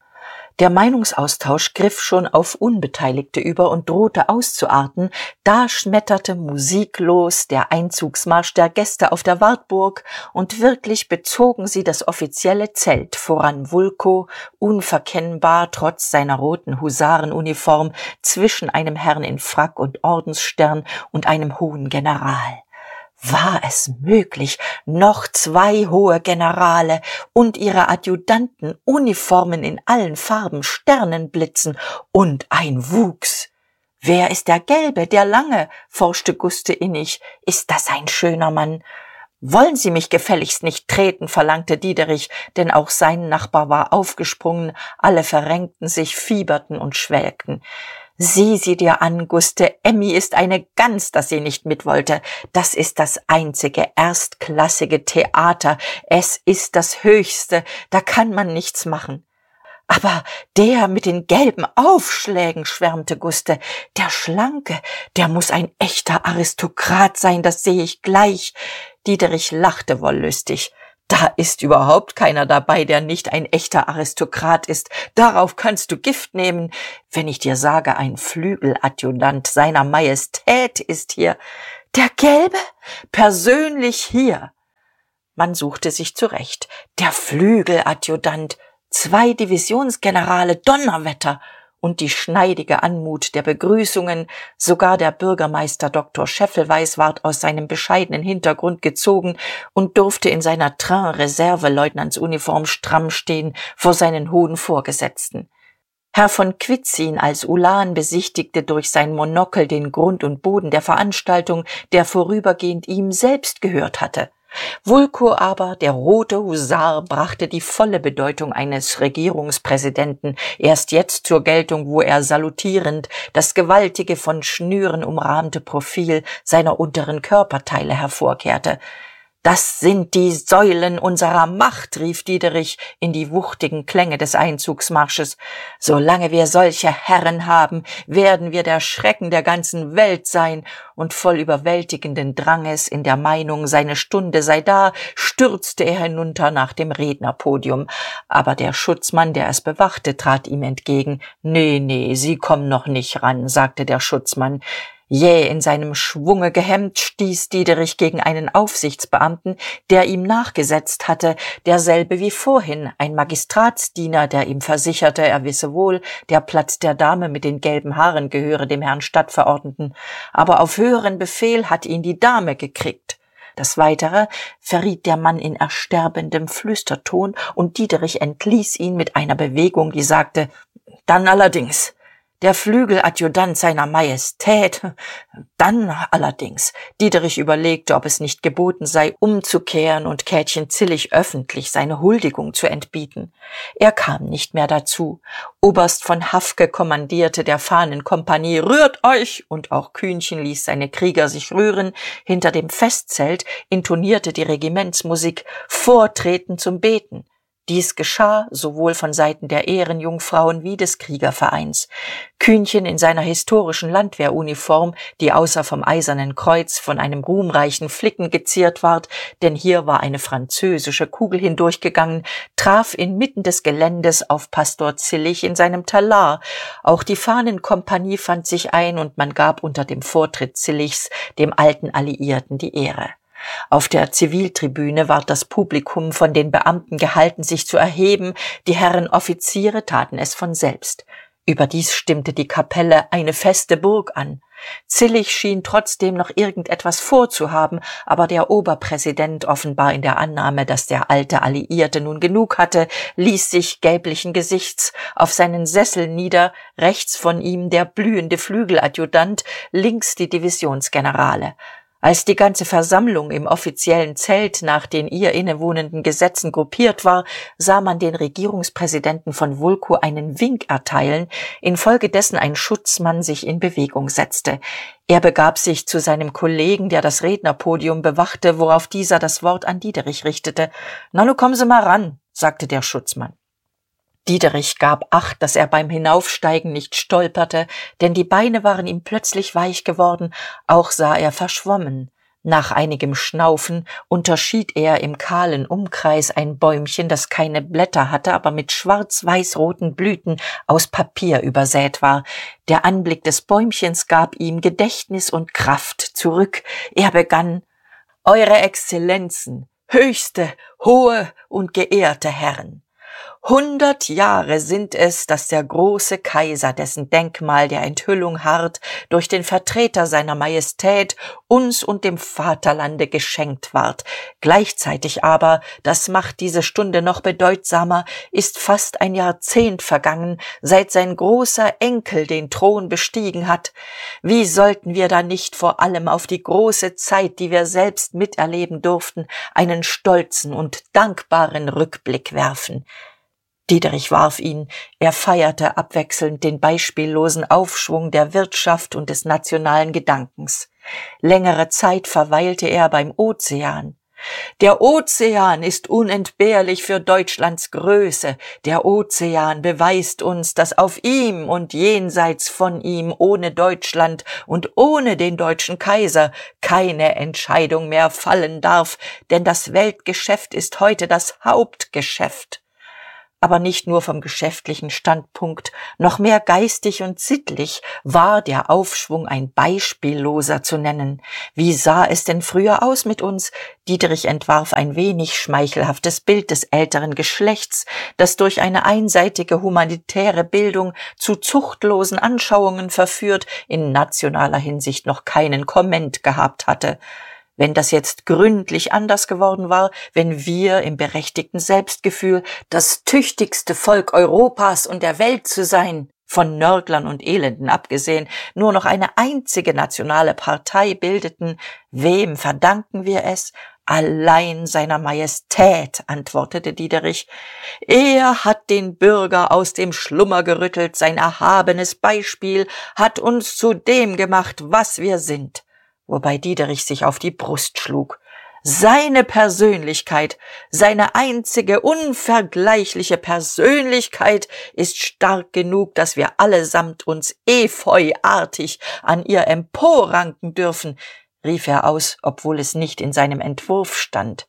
Der Meinungsaustausch griff schon auf Unbeteiligte über und drohte auszuarten, da schmetterte musiklos der Einzugsmarsch der Gäste auf der Wartburg, und wirklich bezogen sie das offizielle Zelt, voran Wulko, unverkennbar trotz seiner roten Husarenuniform, zwischen einem Herrn in Frack und Ordensstern und einem hohen General. War es möglich, noch zwei hohe Generale und ihre Adjutanten, Uniformen in allen Farben, Sternenblitzen und ein Wuchs? »Wer ist der Gelbe, der Lange?« forschte Guste innig. »Ist das ein schöner Mann?« »Wollen Sie mich gefälligst nicht treten«, verlangte Diederich, denn auch sein Nachbar war aufgesprungen, alle verrenkten sich, fieberten und schwelgten. »Sieh sie dir an, Guste, Emmy ist eine Gans, dass sie nicht mit wollte. Das ist das einzige, erstklassige Theater. Es ist das Höchste, da kann man nichts machen.« Aber der mit den gelben Aufschlägen, schwärmte Guste, der Schlanke, der muss ein echter Aristokrat sein, das sehe ich gleich. Diederich lachte wollüstig. Da ist überhaupt keiner dabei, der nicht ein echter Aristokrat ist. Darauf kannst du Gift nehmen. Wenn ich dir sage, ein Flügeladjutant seiner Majestät ist hier. Der Gelbe? Persönlich hier. Man suchte sich zurecht. Der Flügeladjutant, zwei Divisionsgenerale, Donnerwetter! Und die schneidige Anmut der Begrüßungen, sogar der Bürgermeister Doktor Scheffelweis ward aus seinem bescheidenen Hintergrund gezogen und durfte in seiner Train-Reserve-Leutnantsuniform stramm stehen vor seinen hohen Vorgesetzten. Herr von Quitzin als Ulan besichtigte durch sein Monokel den Grund und Boden der Veranstaltung, der vorübergehend ihm selbst gehört hatte. Vulko aber, der rote Husar, brachte die volle Bedeutung eines Regierungspräsidenten erst jetzt zur Geltung, wo er salutierend das gewaltige, von Schnüren umrahmte Profil seiner unteren Körperteile hervorkehrte. »Das sind die Säulen unserer Macht«, rief Diederich in die wuchtigen Klänge des Einzugsmarsches. »Solange wir solche Herren haben, werden wir der Schrecken der ganzen Welt sein.« Und voll überwältigenden Dranges in der Meinung, seine Stunde sei da, stürzte er hinunter nach dem Rednerpodium. Aber der Schutzmann, der es bewachte, trat ihm entgegen. »Nee, nee, Sie kommen noch nicht ran«, sagte der Schutzmann. Jäh in seinem Schwunge gehemmt stieß Diederich gegen einen Aufsichtsbeamten, der ihm nachgesetzt hatte, derselbe wie vorhin, ein Magistratsdiener, der ihm versicherte, er wisse wohl, der Platz der Dame mit den gelben Haaren gehöre dem Herrn Stadtverordneten, aber auf höheren Befehl hat ihn die Dame gekriegt. Das Weitere verriet der Mann in ersterbendem Flüsterton, und Diederich entließ ihn mit einer Bewegung, die sagte, »Dann allerdings«. Der Flügeladjutant seiner Majestät, dann allerdings. Diederich überlegte, ob es nicht geboten sei, umzukehren und Käthchen Zillig öffentlich seine Huldigung zu entbieten. Er kam nicht mehr dazu. Oberst von Hafke kommandierte der Fahnenkompanie, »Rührt euch!« und auch Kühnchen ließ seine Krieger sich rühren. Hinter dem Festzelt intonierte die Regimentsmusik, »Vortreten zum Beten«. Dies geschah sowohl von Seiten der Ehrenjungfrauen wie des Kriegervereins. Kühnchen in seiner historischen Landwehruniform, die außer vom Eisernen Kreuz von einem ruhmreichen Flicken geziert ward, denn hier war eine französische Kugel hindurchgegangen, traf inmitten des Geländes auf Pastor Zillig in seinem Talar. Auch die Fahnenkompanie fand sich ein, und man gab unter dem Vortritt Zilligs dem alten Alliierten die Ehre. Auf der Ziviltribüne ward das Publikum von den Beamten gehalten, sich zu erheben, die Herren Offiziere taten es von selbst. Überdies stimmte die Kapelle eine feste Burg an. Zillig schien trotzdem noch irgendetwas vorzuhaben, aber der Oberpräsident, offenbar in der Annahme, dass der alte Alliierte nun genug hatte, ließ sich gelblichen Gesichts auf seinen Sessel nieder, rechts von ihm der blühende Flügeladjutant, links die Divisionsgenerale. Als die ganze Versammlung im offiziellen Zelt nach den ihr innewohnenden Gesetzen gruppiert war, sah man den Regierungspräsidenten von Vulko einen Wink erteilen, infolgedessen ein Schutzmann sich in Bewegung setzte. Er begab sich zu seinem Kollegen, der das Rednerpodium bewachte, worauf dieser das Wort an Diederich richtete. »Na, nu kommen Sie mal ran«, sagte der Schutzmann. Diederich gab Acht, dass er beim Hinaufsteigen nicht stolperte, denn die Beine waren ihm plötzlich weich geworden, auch sah er verschwommen. Nach einigem Schnaufen unterschied er im kahlen Umkreis ein Bäumchen, das keine Blätter hatte, aber mit schwarz-weiß-roten Blüten aus Papier übersät war. Der Anblick des Bäumchens gab ihm Gedächtnis und Kraft zurück. Er begann, »Eure Exzellenzen, höchste, hohe und geehrte Herren! Hundert Jahre sind es, dass der große Kaiser, dessen Denkmal der Enthüllung harrt, durch den Vertreter seiner Majestät uns und dem Vaterlande geschenkt ward. Gleichzeitig aber, das macht diese Stunde noch bedeutsamer, ist fast ein Jahrzehnt vergangen, seit sein großer Enkel den Thron bestiegen hat. Wie sollten wir da nicht vor allem auf die große Zeit, die wir selbst miterleben durften, einen stolzen und dankbaren Rückblick werfen? Diederich warf ihn, er feierte abwechselnd den beispiellosen Aufschwung der Wirtschaft und des nationalen Gedankens. Längere Zeit verweilte er beim Ozean. Der Ozean ist unentbehrlich für Deutschlands Größe. Der Ozean beweist uns, dass auf ihm und jenseits von ihm ohne Deutschland und ohne den deutschen Kaiser keine Entscheidung mehr fallen darf, denn das Weltgeschäft ist heute das Hauptgeschäft. Aber nicht nur vom geschäftlichen Standpunkt, noch mehr geistig und sittlich war der Aufschwung ein beispielloser zu nennen. Wie sah es denn früher aus mit uns? Dieterich entwarf ein wenig schmeichelhaftes Bild des älteren Geschlechts, das durch eine einseitige humanitäre Bildung zu zuchtlosen Anschauungen verführt, in nationaler Hinsicht noch keinen Komment gehabt hatte. Wenn das jetzt gründlich anders geworden war, wenn wir im berechtigten Selbstgefühl, das tüchtigste Volk Europas und der Welt zu sein, von Nörglern und Elenden abgesehen, nur noch eine einzige nationale Partei bildeten, wem verdanken wir es? Allein seiner Majestät, antwortete Dieterich. Er hat den Bürger aus dem Schlummer gerüttelt, sein erhabenes Beispiel hat uns zu dem gemacht, was wir sind. Wobei Dieterich sich auf die Brust schlug. Seine Persönlichkeit, seine einzige unvergleichliche Persönlichkeit ist stark genug, dass wir allesamt uns efeuartig an ihr emporranken dürfen, rief er aus, obwohl es nicht in seinem Entwurf stand.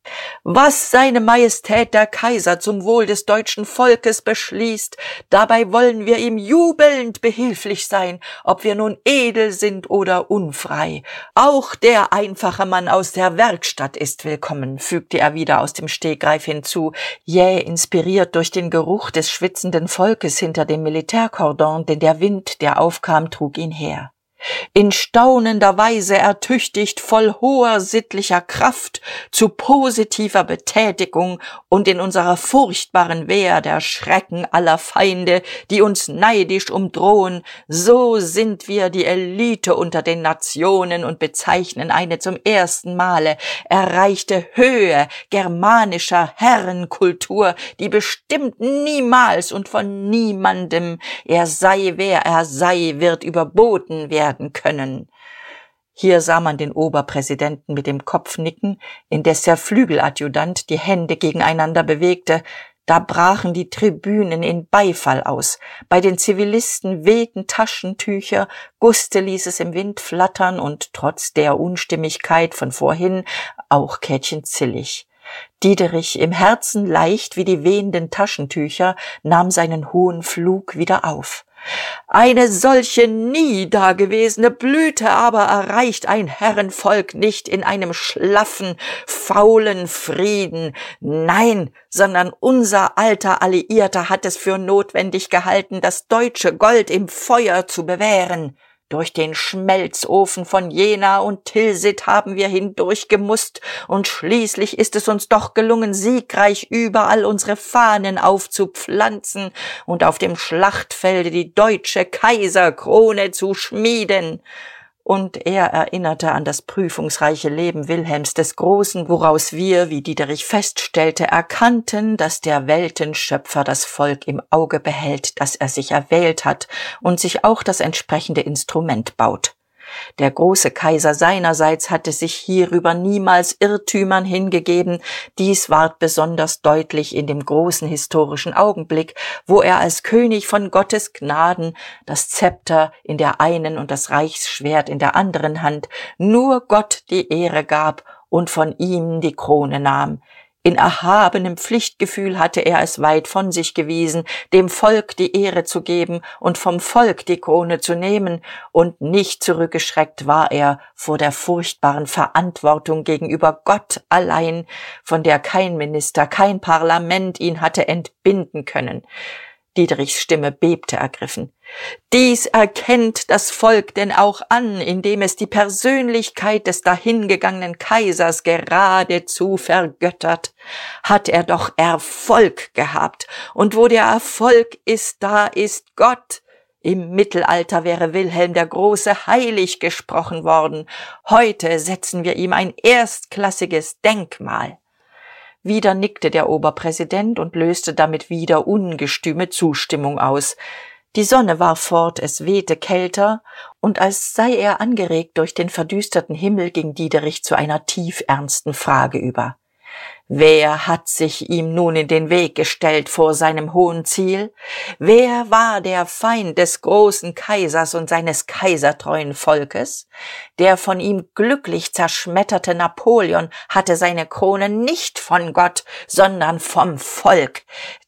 Was seine Majestät der Kaiser zum Wohl des deutschen Volkes beschließt, dabei wollen wir ihm jubelnd behilflich sein, ob wir nun edel sind oder unfrei. Auch der einfache Mann aus der Werkstatt ist willkommen, fügte er wieder aus dem Stegreif hinzu, jäh inspiriert durch den Geruch des schwitzenden Volkes hinter dem Militärkordon, denn der Wind, der aufkam, trug ihn her. In staunender Weise ertüchtigt, voll hoher sittlicher Kraft, zu positiver Betätigung und in unserer furchtbaren Wehr der Schrecken aller Feinde, die uns neidisch umdrohen, so sind wir die Elite unter den Nationen und bezeichnen eine zum ersten Male erreichte Höhe germanischer Herrenkultur, die bestimmt niemals und von niemandem, er sei wer er sei, wird überboten werden können. Hier sah man den Oberpräsidenten mit dem Kopf nicken, indes der Flügeladjutant die Hände gegeneinander bewegte. Da brachen die Tribünen in Beifall aus. Bei den Zivilisten wehten Taschentücher, Guste ließ es im Wind flattern und trotz der Unstimmigkeit von vorhin auch Käthchen Zillig. Dieterich, im Herzen leicht wie die wehenden Taschentücher, nahm seinen hohen Flug wieder auf. Eine solche nie dagewesene Blüte aber erreicht ein Herrenvolk nicht in einem schlaffen, faulen Frieden. Nein, sondern unser alter Alliierter hat es für notwendig gehalten, das deutsche Gold im Feuer zu bewähren. Durch den Schmelzofen von Jena und Tilsit haben wir hindurchgemusst, und schließlich ist es uns doch gelungen, siegreich überall unsere Fahnen aufzupflanzen und auf dem Schlachtfelde die deutsche Kaiserkrone zu schmieden. Und er erinnerte an das prüfungsreiche Leben Wilhelms des Großen, woraus wir, wie Dieterich feststellte, erkannten, dass der Weltenschöpfer das Volk im Auge behält, das er sich erwählt hat und sich auch das entsprechende Instrument baut. Der große Kaiser seinerseits hatte sich hierüber niemals Irrtümern hingegeben. Dies ward besonders deutlich in dem großen historischen Augenblick, wo er als König von Gottes Gnaden das Zepter in der einen und das Reichsschwert in der anderen Hand nur Gott die Ehre gab und von ihm die Krone nahm. In erhabenem Pflichtgefühl hatte er es weit von sich gewiesen, dem Volk die Ehre zu geben und vom Volk die Krone zu nehmen, und nicht zurückgeschreckt war er vor der furchtbaren Verantwortung gegenüber Gott allein, von der kein Minister, kein Parlament ihn hatte entbinden können. Dieterichs Stimme bebte ergriffen. Dies erkennt das Volk denn auch an, indem es die Persönlichkeit des dahingegangenen Kaisers geradezu vergöttert. Hat er doch Erfolg gehabt, und wo der Erfolg ist, da ist Gott. Im Mittelalter wäre Wilhelm der Große heilig gesprochen worden. Heute setzen wir ihm ein erstklassiges Denkmal. Wieder nickte der Oberpräsident und löste damit wieder ungestüme Zustimmung aus. Die Sonne war fort, es wehte kälter, und als sei er angeregt durch den verdüsterten Himmel, ging Diederich zu einer tiefernsten Frage über. Wer hat sich ihm nun in den Weg gestellt vor seinem hohen Ziel? Wer war der Feind des großen Kaisers und seines kaisertreuen Volkes? Der von ihm glücklich zerschmetterte Napoleon hatte seine Krone nicht von Gott, sondern vom Volk.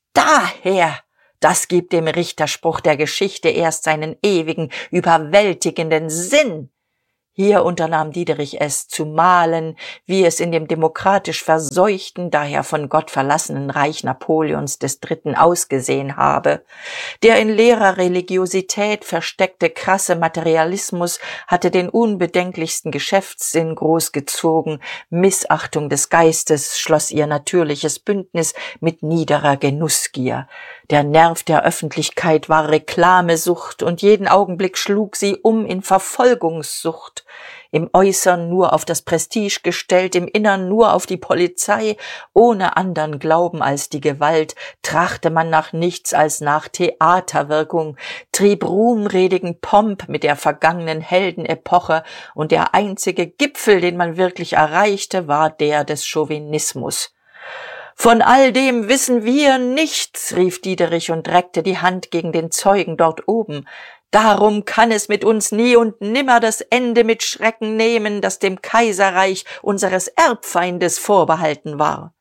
Daher, das gibt dem Richterspruch der Geschichte erst seinen ewigen, überwältigenden Sinn. Hier unternahm Diederich es, zu malen, wie es in dem demokratisch verseuchten, daher von Gott verlassenen Reich Napoleons des Dritten ausgesehen habe. Der in leerer Religiosität versteckte krasse Materialismus hatte den unbedenklichsten Geschäftssinn großgezogen, Missachtung des Geistes schloss ihr natürliches Bündnis mit niederer Genussgier. Der Nerv der Öffentlichkeit war Reklamesucht, und jeden Augenblick schlug sie um in Verfolgungssucht. Im Äußern nur auf das Prestige gestellt, im Innern nur auf die Polizei, ohne andern Glauben als die Gewalt, trachte man nach nichts als nach Theaterwirkung, trieb ruhmredigen Pomp mit der vergangenen Heldenepoche, und der einzige Gipfel, den man wirklich erreichte, war der des Chauvinismus. »Von all dem wissen wir nichts«, rief Diederich und reckte die Hand gegen den Zeugen dort oben. »Darum kann es mit uns nie und nimmer das Ende mit Schrecken nehmen, das dem Kaiserreich unseres Erbfeindes vorbehalten war.«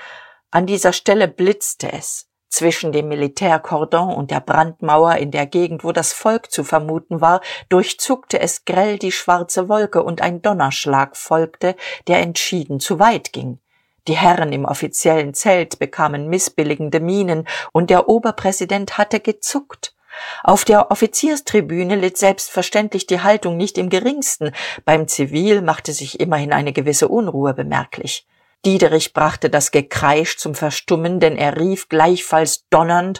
An dieser Stelle blitzte es. Zwischen dem Militärkordon und der Brandmauer in der Gegend, wo das Volk zu vermuten war, durchzuckte es grell die schwarze Wolke, und ein Donnerschlag folgte, der entschieden zu weit ging. Die Herren im offiziellen Zelt bekamen missbilligende Mienen, und der Oberpräsident hatte gezuckt. Auf der Offizierstribüne litt selbstverständlich die Haltung nicht im geringsten. Beim Zivil machte sich immerhin eine gewisse Unruhe bemerklich. Diederich brachte das Gekreisch zum Verstummen, denn er rief gleichfalls donnernd: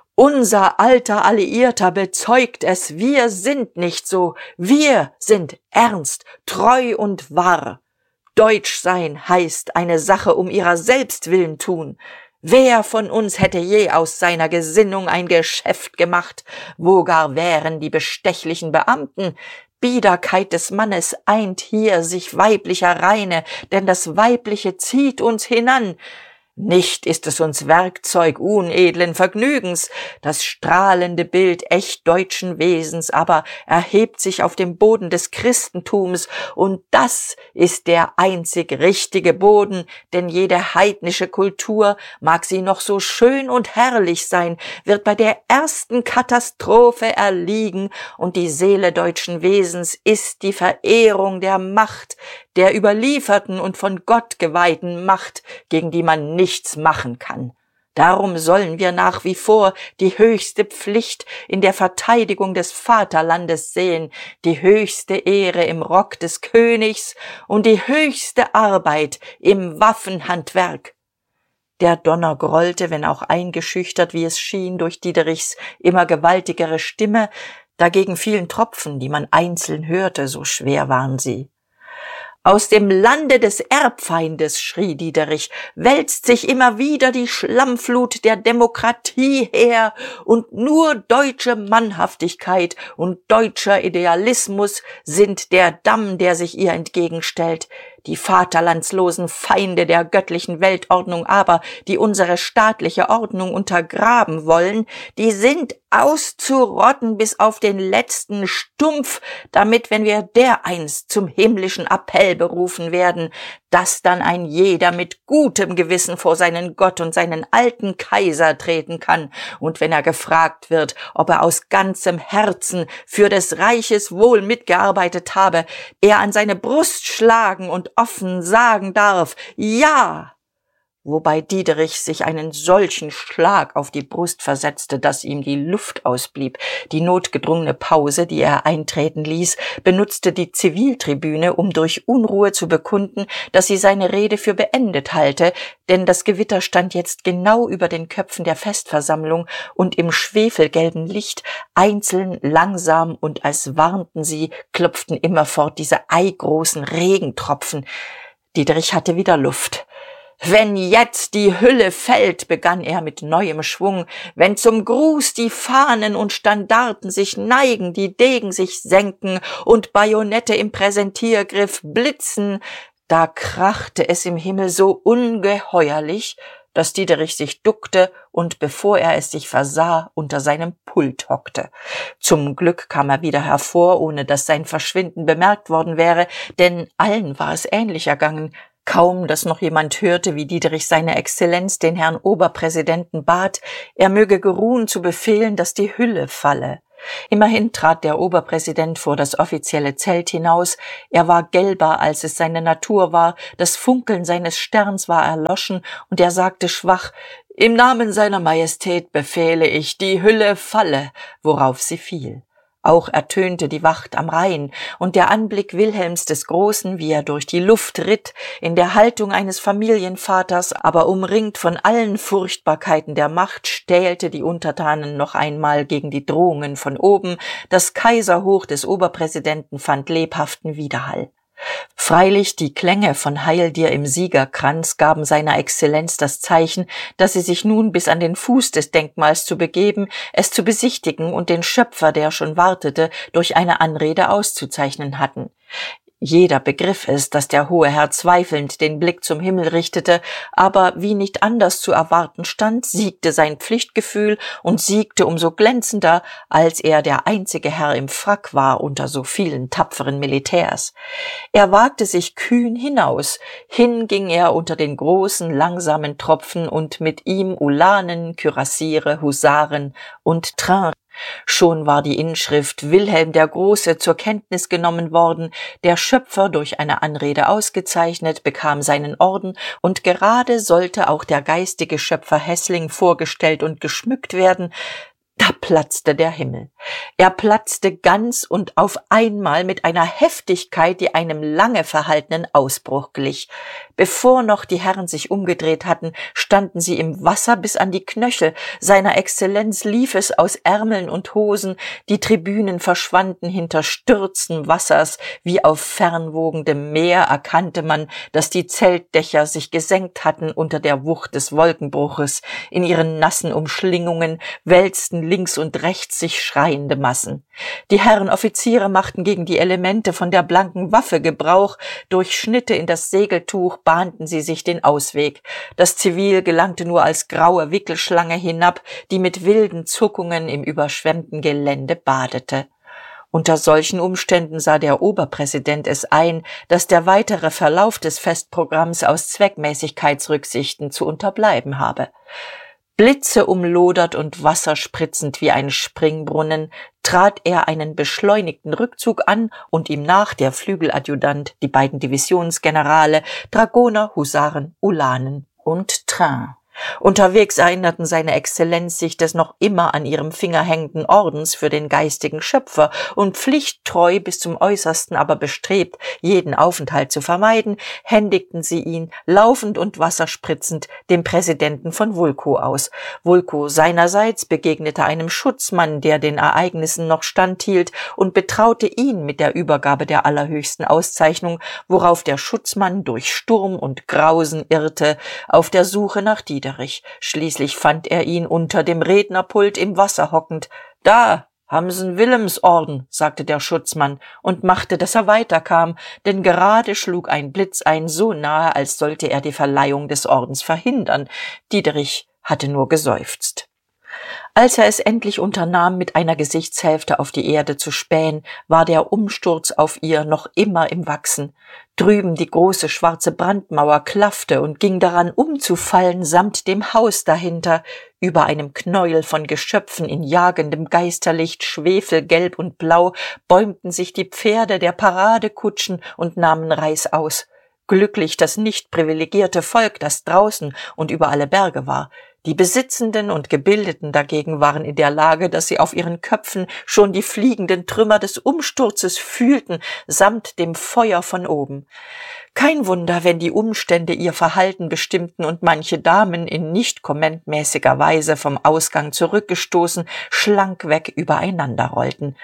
»Unser alter Alliierter bezeugt es, wir sind nicht so, wir sind ernst, treu und wahr. Deutsch sein heißt eine Sache um ihrer selbst willen tun. Wer von uns hätte je aus seiner Gesinnung ein Geschäft gemacht? Wo gar wären die bestechlichen Beamten? Biederkeit des Mannes eint hier sich weiblicher Reine, denn das Weibliche zieht uns hinan. Nicht ist es uns Werkzeug unedlen Vergnügens, das strahlende Bild echt deutschen Wesens aber erhebt sich auf dem Boden des Christentums, und das ist der einzig richtige Boden, denn jede heidnische Kultur, mag sie noch so schön und herrlich sein, wird bei der ersten Katastrophe erliegen, und die Seele deutschen Wesens ist die Verehrung der Macht, der überlieferten und von Gott geweihten Macht, gegen die man nichts machen kann. Darum sollen wir nach wie vor die höchste Pflicht in der Verteidigung des Vaterlandes sehen, die höchste Ehre im Rock des Königs und die höchste Arbeit im Waffenhandwerk. Der Donner grollte, wenn auch eingeschüchtert, wie es schien, durch Diederichs immer gewaltigere Stimme, dagegen fielen Tropfen, die man einzeln hörte, so schwer waren sie. »Aus dem Lande des Erbfeindes«, schrie Diederich, »wälzt sich immer wieder die Schlammflut der Demokratie her, und nur deutsche Mannhaftigkeit und deutscher Idealismus sind der Damm, der sich ihr entgegenstellt. Die vaterlandslosen Feinde der göttlichen Weltordnung aber, die unsere staatliche Ordnung untergraben wollen, die sind auszurotten bis auf den letzten Stumpf, damit, wenn wir dereinst zum himmlischen Appell berufen werden, dass dann ein jeder mit gutem Gewissen vor seinen Gott und seinen alten Kaiser treten kann, und wenn er gefragt wird, ob er aus ganzem Herzen für des Reiches Wohl mitgearbeitet habe, er an seine Brust schlagen und offen sagen darf: Ja! Wobei Diederich sich einen solchen Schlag auf die Brust versetzte, dass ihm die Luft ausblieb. Die notgedrungene Pause, die er eintreten ließ, benutzte die Ziviltribüne, um durch Unruhe zu bekunden, dass sie seine Rede für beendet halte, denn das Gewitter stand jetzt genau über den Köpfen der Festversammlung, und im schwefelgelben Licht, einzeln, langsam und als warnten sie, klopften immerfort diese eigroßen Regentropfen. Diederich hatte wieder Luft. Wenn jetzt die Hülle fällt, begann er mit neuem Schwung, wenn zum Gruß die Fahnen und Standarten sich neigen, die Degen sich senken und Bajonette im Präsentiergriff blitzen, da krachte es im Himmel so ungeheuerlich, dass Diederich sich duckte und, bevor er es sich versah, unter seinem Pult hockte. Zum Glück kam er wieder hervor, ohne dass sein Verschwinden bemerkt worden wäre, denn allen war es ähnlich ergangen. Kaum, dass noch jemand hörte, wie Diederich seine Exzellenz den Herrn Oberpräsidenten bat, er möge geruhen zu befehlen, dass die Hülle falle. Immerhin trat der Oberpräsident vor das offizielle Zelt hinaus. Er war gelber, als es seine Natur war, das Funkeln seines Sterns war erloschen, und er sagte schwach: »Im Namen seiner Majestät befehle ich, die Hülle falle«, worauf sie fiel. Auch ertönte die Wacht am Rhein, und der Anblick Wilhelms des Großen, wie er durch die Luft ritt, in der Haltung eines Familienvaters, aber umringt von allen Furchtbarkeiten der Macht, stählte die Untertanen noch einmal gegen die Drohungen von oben. Das Kaiserhoch des Oberpräsidenten fand lebhaften Widerhall. Freilich, die Klänge von Heil dir im Siegerkranz gaben seiner Exzellenz das Zeichen, dass sie sich nun bis an den Fuß des Denkmals zu begeben, es zu besichtigen und den Schöpfer, der schon wartete, durch eine Anrede auszuzeichnen hatten. Jeder begriff es, dass der hohe Herr zweifelnd den Blick zum Himmel richtete, aber wie nicht anders zu erwarten stand, siegte sein Pflichtgefühl und siegte umso glänzender, als er der einzige Herr im Frack war unter so vielen tapferen Militärs. Er wagte sich kühn hinaus, hin ging er unter den großen, langsamen Tropfen und mit ihm Ulanen, Kürassiere, Husaren und Train. Schon war die Inschrift Wilhelm der Große zur Kenntnis genommen worden, der Schöpfer, durch eine Anrede ausgezeichnet, bekam seinen Orden, und gerade sollte auch der geistige Schöpfer Heßling vorgestellt und geschmückt werden. Da platzte der Himmel. Er platzte ganz und auf einmal mit einer Heftigkeit, die einem lange verhaltenen Ausbruch glich. Bevor noch die Herren sich umgedreht hatten, standen sie im Wasser bis an die Knöchel. Seiner Exzellenz lief es aus Ärmeln und Hosen, die Tribünen verschwanden hinter Stürzen Wassers, wie auf fernwogendem Meer erkannte man, dass die Zeltdächer sich gesenkt hatten unter der Wucht des Wolkenbruches. In ihren nassen Umschlingungen wälzten links und rechts sich schreiende Massen. Die Herren Offiziere machten gegen die Elemente von der blanken Waffe Gebrauch, durch Schnitte in das Segeltuch bahnten sie sich den Ausweg. Das Zivil gelangte nur als graue Wickelschlange hinab, die mit wilden Zuckungen im überschwemmten Gelände badete. Unter solchen Umständen sah der Oberpräsident es ein, dass der weitere Verlauf des Festprogramms aus Zweckmäßigkeitsrücksichten zu unterbleiben habe. Blitze umlodert und wasserspritzend wie ein Springbrunnen, trat er einen beschleunigten Rückzug an und ihm nach der Flügeladjutant, die beiden Divisionsgenerale, Dragoner, Husaren, Ulanen und Train. Unterwegs erinnerten seine Exzellenz sich des noch immer an ihrem Finger hängenden Ordens für den geistigen Schöpfer, und pflichttreu bis zum Äußersten aber bestrebt, jeden Aufenthalt zu vermeiden, händigten sie ihn, laufend und wasserspritzend, dem Präsidenten von Wulkow aus. Wulkow seinerseits begegnete einem Schutzmann, der den Ereignissen noch standhielt, und betraute ihn mit der Übergabe der allerhöchsten Auszeichnung, worauf der Schutzmann durch Sturm und Grausen irrte, auf der Suche nach Diederich. Schließlich fand er ihn unter dem Rednerpult im Wasser hockend. »Da haben Sie'n Wilhelmsorden«, sagte der Schutzmann und machte, dass er weiterkam, denn gerade schlug ein Blitz ein, so nahe, als sollte er die Verleihung des Ordens verhindern. Diederich hatte nur geseufzt. Als er es endlich unternahm, mit einer Gesichtshälfte auf die Erde zu spähen, war der Umsturz auf ihr noch immer im Wachsen. Drüben die große schwarze Brandmauer klaffte und ging daran umzufallen, samt dem Haus dahinter. Über einem Knäuel von Geschöpfen in jagendem Geisterlicht, schwefelgelb und blau, bäumten sich die Pferde der Paradekutschen und nahmen reißaus. Glücklich das nicht privilegierte Volk, das draußen und über alle Berge war. Die Besitzenden und Gebildeten dagegen waren in der Lage, dass sie auf ihren Köpfen schon die fliegenden Trümmer des Umsturzes fühlten, samt dem Feuer von oben. Kein Wunder, wenn die Umstände ihr Verhalten bestimmten und manche Damen in nicht kommentmäßiger Weise vom Ausgang zurückgestoßen, schlankweg übereinander rollten.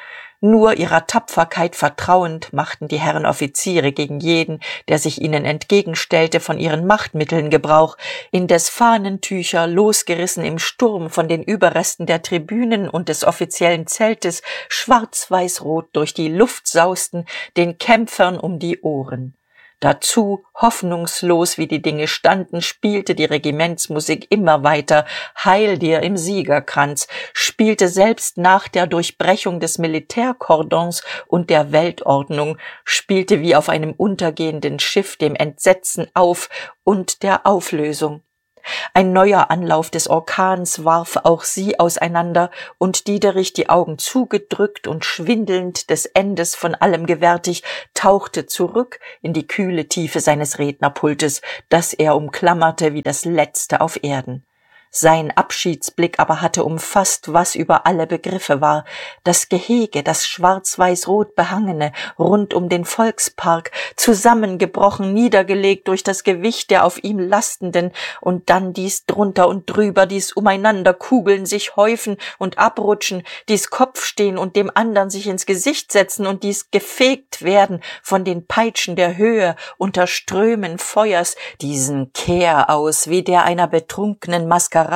Nur ihrer Tapferkeit vertrauend machten die Herren Offiziere gegen jeden, der sich ihnen entgegenstellte, von ihren Machtmitteln Gebrauch, indes Fahnentücher, losgerissen im Sturm von den Überresten der Tribünen und des offiziellen Zeltes, schwarz-weiß-rot durch die Luft sausten, den Kämpfern um die Ohren. Dazu, hoffnungslos wie die Dinge standen, spielte die Regimentsmusik immer weiter, Heil dir im Siegerkranz, spielte selbst nach der Durchbrechung des Militärkordons und der Weltordnung, spielte wie auf einem untergehenden Schiff dem Entsetzen auf und der Auflösung. Ein neuer Anlauf des Orkans warf auch sie auseinander, und Diederich, die Augen zugedrückt und schwindelnd des Endes von allem gewärtig, tauchte zurück in die kühle Tiefe seines Rednerpultes, das er umklammerte wie das letzte auf Erden. Sein Abschiedsblick aber hatte umfasst, was über alle Begriffe war: das Gehege, das schwarz-weiß-rot behangene, rund um den Volkspark, zusammengebrochen, niedergelegt durch das Gewicht der auf ihm lastenden, und dann dies drunter und drüber, dies umeinander kugeln, sich häufen und abrutschen, dies Kopfstehen und dem andern sich ins Gesicht setzen und dies gefegt werden von den Peitschen der Höhe unter Strömen Feuers, diesen Kehr aus wie der einer betrunkenen Maskerade,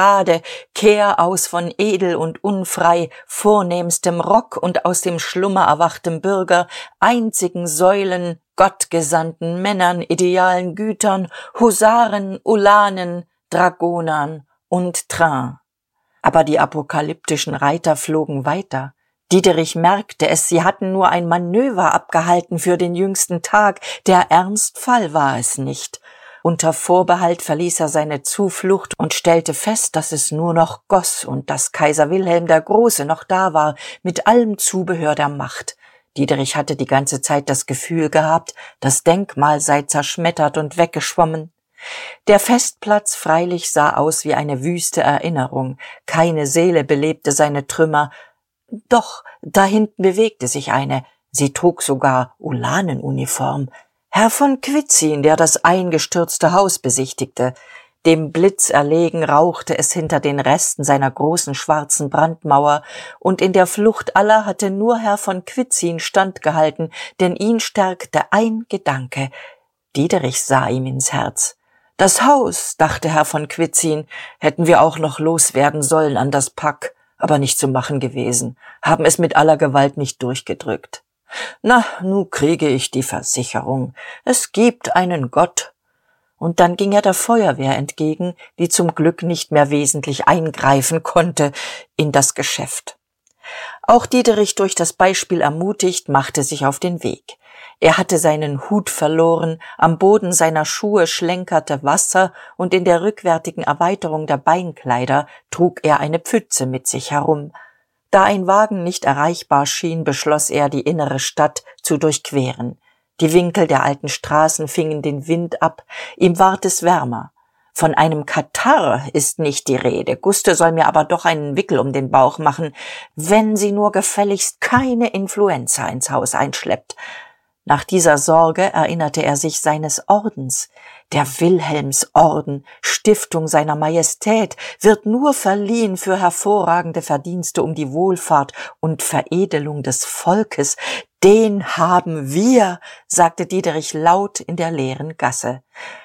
Kehr aus von edel und unfrei, vornehmstem Rock und aus dem Schlummer erwachtem Bürger, einzigen Säulen, gottgesandten Männern, idealen Gütern, Husaren, Ulanen, Dragonern und Train. Aber die apokalyptischen Reiter flogen weiter. Diederich merkte es, sie hatten nur ein Manöver abgehalten für den jüngsten Tag, der Ernstfall war es nicht. Unter Vorbehalt verließ er seine Zuflucht und stellte fest, dass es nur noch goss und dass Kaiser Wilhelm der Große noch da war, mit allem Zubehör der Macht. Diederich hatte die ganze Zeit das Gefühl gehabt, das Denkmal sei zerschmettert und weggeschwommen. Der Festplatz freilich sah aus wie eine wüste Erinnerung, keine Seele belebte seine Trümmer. Doch, da hinten bewegte sich eine, sie trug sogar Ulanenuniform. Herr von Kwitzin, der das eingestürzte Haus besichtigte. Dem Blitz erlegen rauchte es hinter den Resten seiner großen schwarzen Brandmauer, und in der Flucht aller hatte nur Herr von Kwitzin standgehalten, denn ihn stärkte ein Gedanke. Diederich sah ihm ins Herz. Das Haus, dachte Herr von Kwitzin, hätten wir auch noch loswerden sollen an das Pack, aber nicht zu machen gewesen, haben es mit aller Gewalt nicht durchgedrückt. Na, nu kriege ich die Versicherung. Es gibt einen Gott. Und dann ging er der Feuerwehr entgegen, die zum Glück nicht mehr wesentlich eingreifen konnte in das Geschäft. Auch Diederich, durch das Beispiel ermutigt, machte sich auf den Weg. Er hatte seinen Hut verloren, am Boden seiner Schuhe schlenkerte Wasser, und in der rückwärtigen Erweiterung der Beinkleider trug er eine Pfütze mit sich herum. Da ein Wagen nicht erreichbar schien, beschloss er, die innere Stadt zu durchqueren. Die Winkel der alten Straßen fingen den Wind ab, ihm ward es wärmer. Von einem Katarrh ist nicht die Rede, Guste soll mir aber doch einen Wickel um den Bauch machen, wenn sie nur gefälligst keine Influenza ins Haus einschleppt. Nach dieser Sorge erinnerte er sich seines Ordens. Der Wilhelmsorden, Stiftung seiner Majestät, wird nur verliehen für hervorragende Verdienste um die Wohlfahrt und Veredelung des Volkes. Den haben wir, sagte Diederich laut in der leeren Gasse.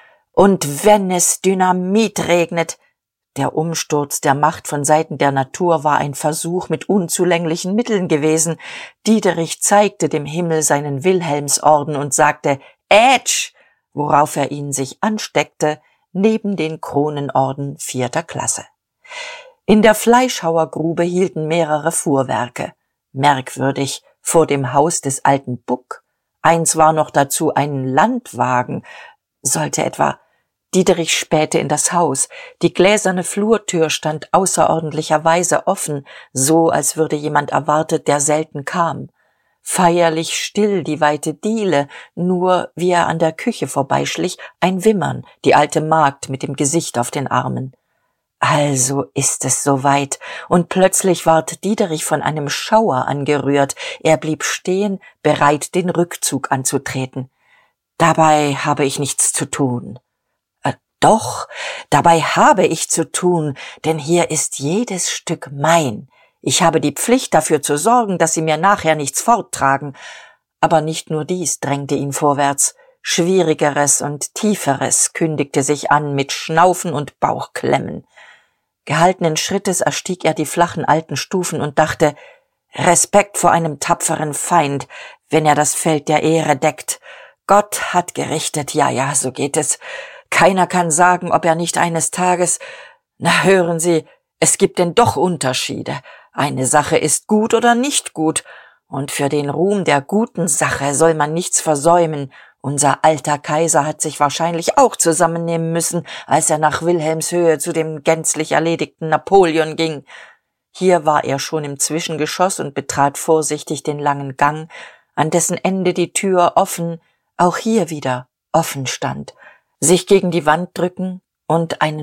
Und wenn es Dynamit regnet. Der Umsturz der Macht von Seiten der Natur war ein Versuch mit unzulänglichen Mitteln gewesen. Diederich zeigte dem Himmel seinen Wilhelmsorden und sagte »Ätsch«, worauf er ihn sich ansteckte, neben den Kronenorden vierter Klasse. In der Fleischhauergrube hielten mehrere Fuhrwerke. Merkwürdig, vor dem Haus des alten Buck. Eins war noch dazu ein Landwagen. Sollte etwa... Diederich spähte in das Haus. Die gläserne Flurtür stand außerordentlicherweise offen, so als würde jemand erwartet, der selten kam. Feierlich still die weite Diele, nur, wie er an der Küche vorbeischlich, ein Wimmern, die alte Magd mit dem Gesicht auf den Armen. Also ist es soweit, und plötzlich ward Diederich von einem Schauer angerührt. Er blieb stehen, bereit, den Rückzug anzutreten. Dabei habe ich nichts zu tun. Doch, dabei habe ich zu tun, denn hier ist jedes Stück mein. Ich habe die Pflicht, dafür zu sorgen, dass sie mir nachher nichts forttragen. Aber nicht nur dies drängte ihn vorwärts. Schwierigeres und Tieferes kündigte sich an mit Schnaufen und Bauchklemmen. Gehaltenen Schrittes erstieg er die flachen alten Stufen und dachte, Respekt vor einem tapferen Feind, wenn er das Feld der Ehre deckt. Gott hat gerichtet, ja, ja, so geht es. Keiner kann sagen, ob er nicht eines Tages... Na, hören Sie, es gibt denn doch Unterschiede. Eine Sache ist gut oder nicht gut, und für den Ruhm der guten Sache soll man nichts versäumen. Unser alter Kaiser hat sich wahrscheinlich auch zusammennehmen müssen, als er nach Wilhelmshöhe zu dem gänzlich erledigten Napoleon ging. Hier war er schon im Zwischengeschoss und betrat vorsichtig den langen Gang, an dessen Ende die Tür offen, auch hier wieder offen stand, sich gegen die Wand drücken und einen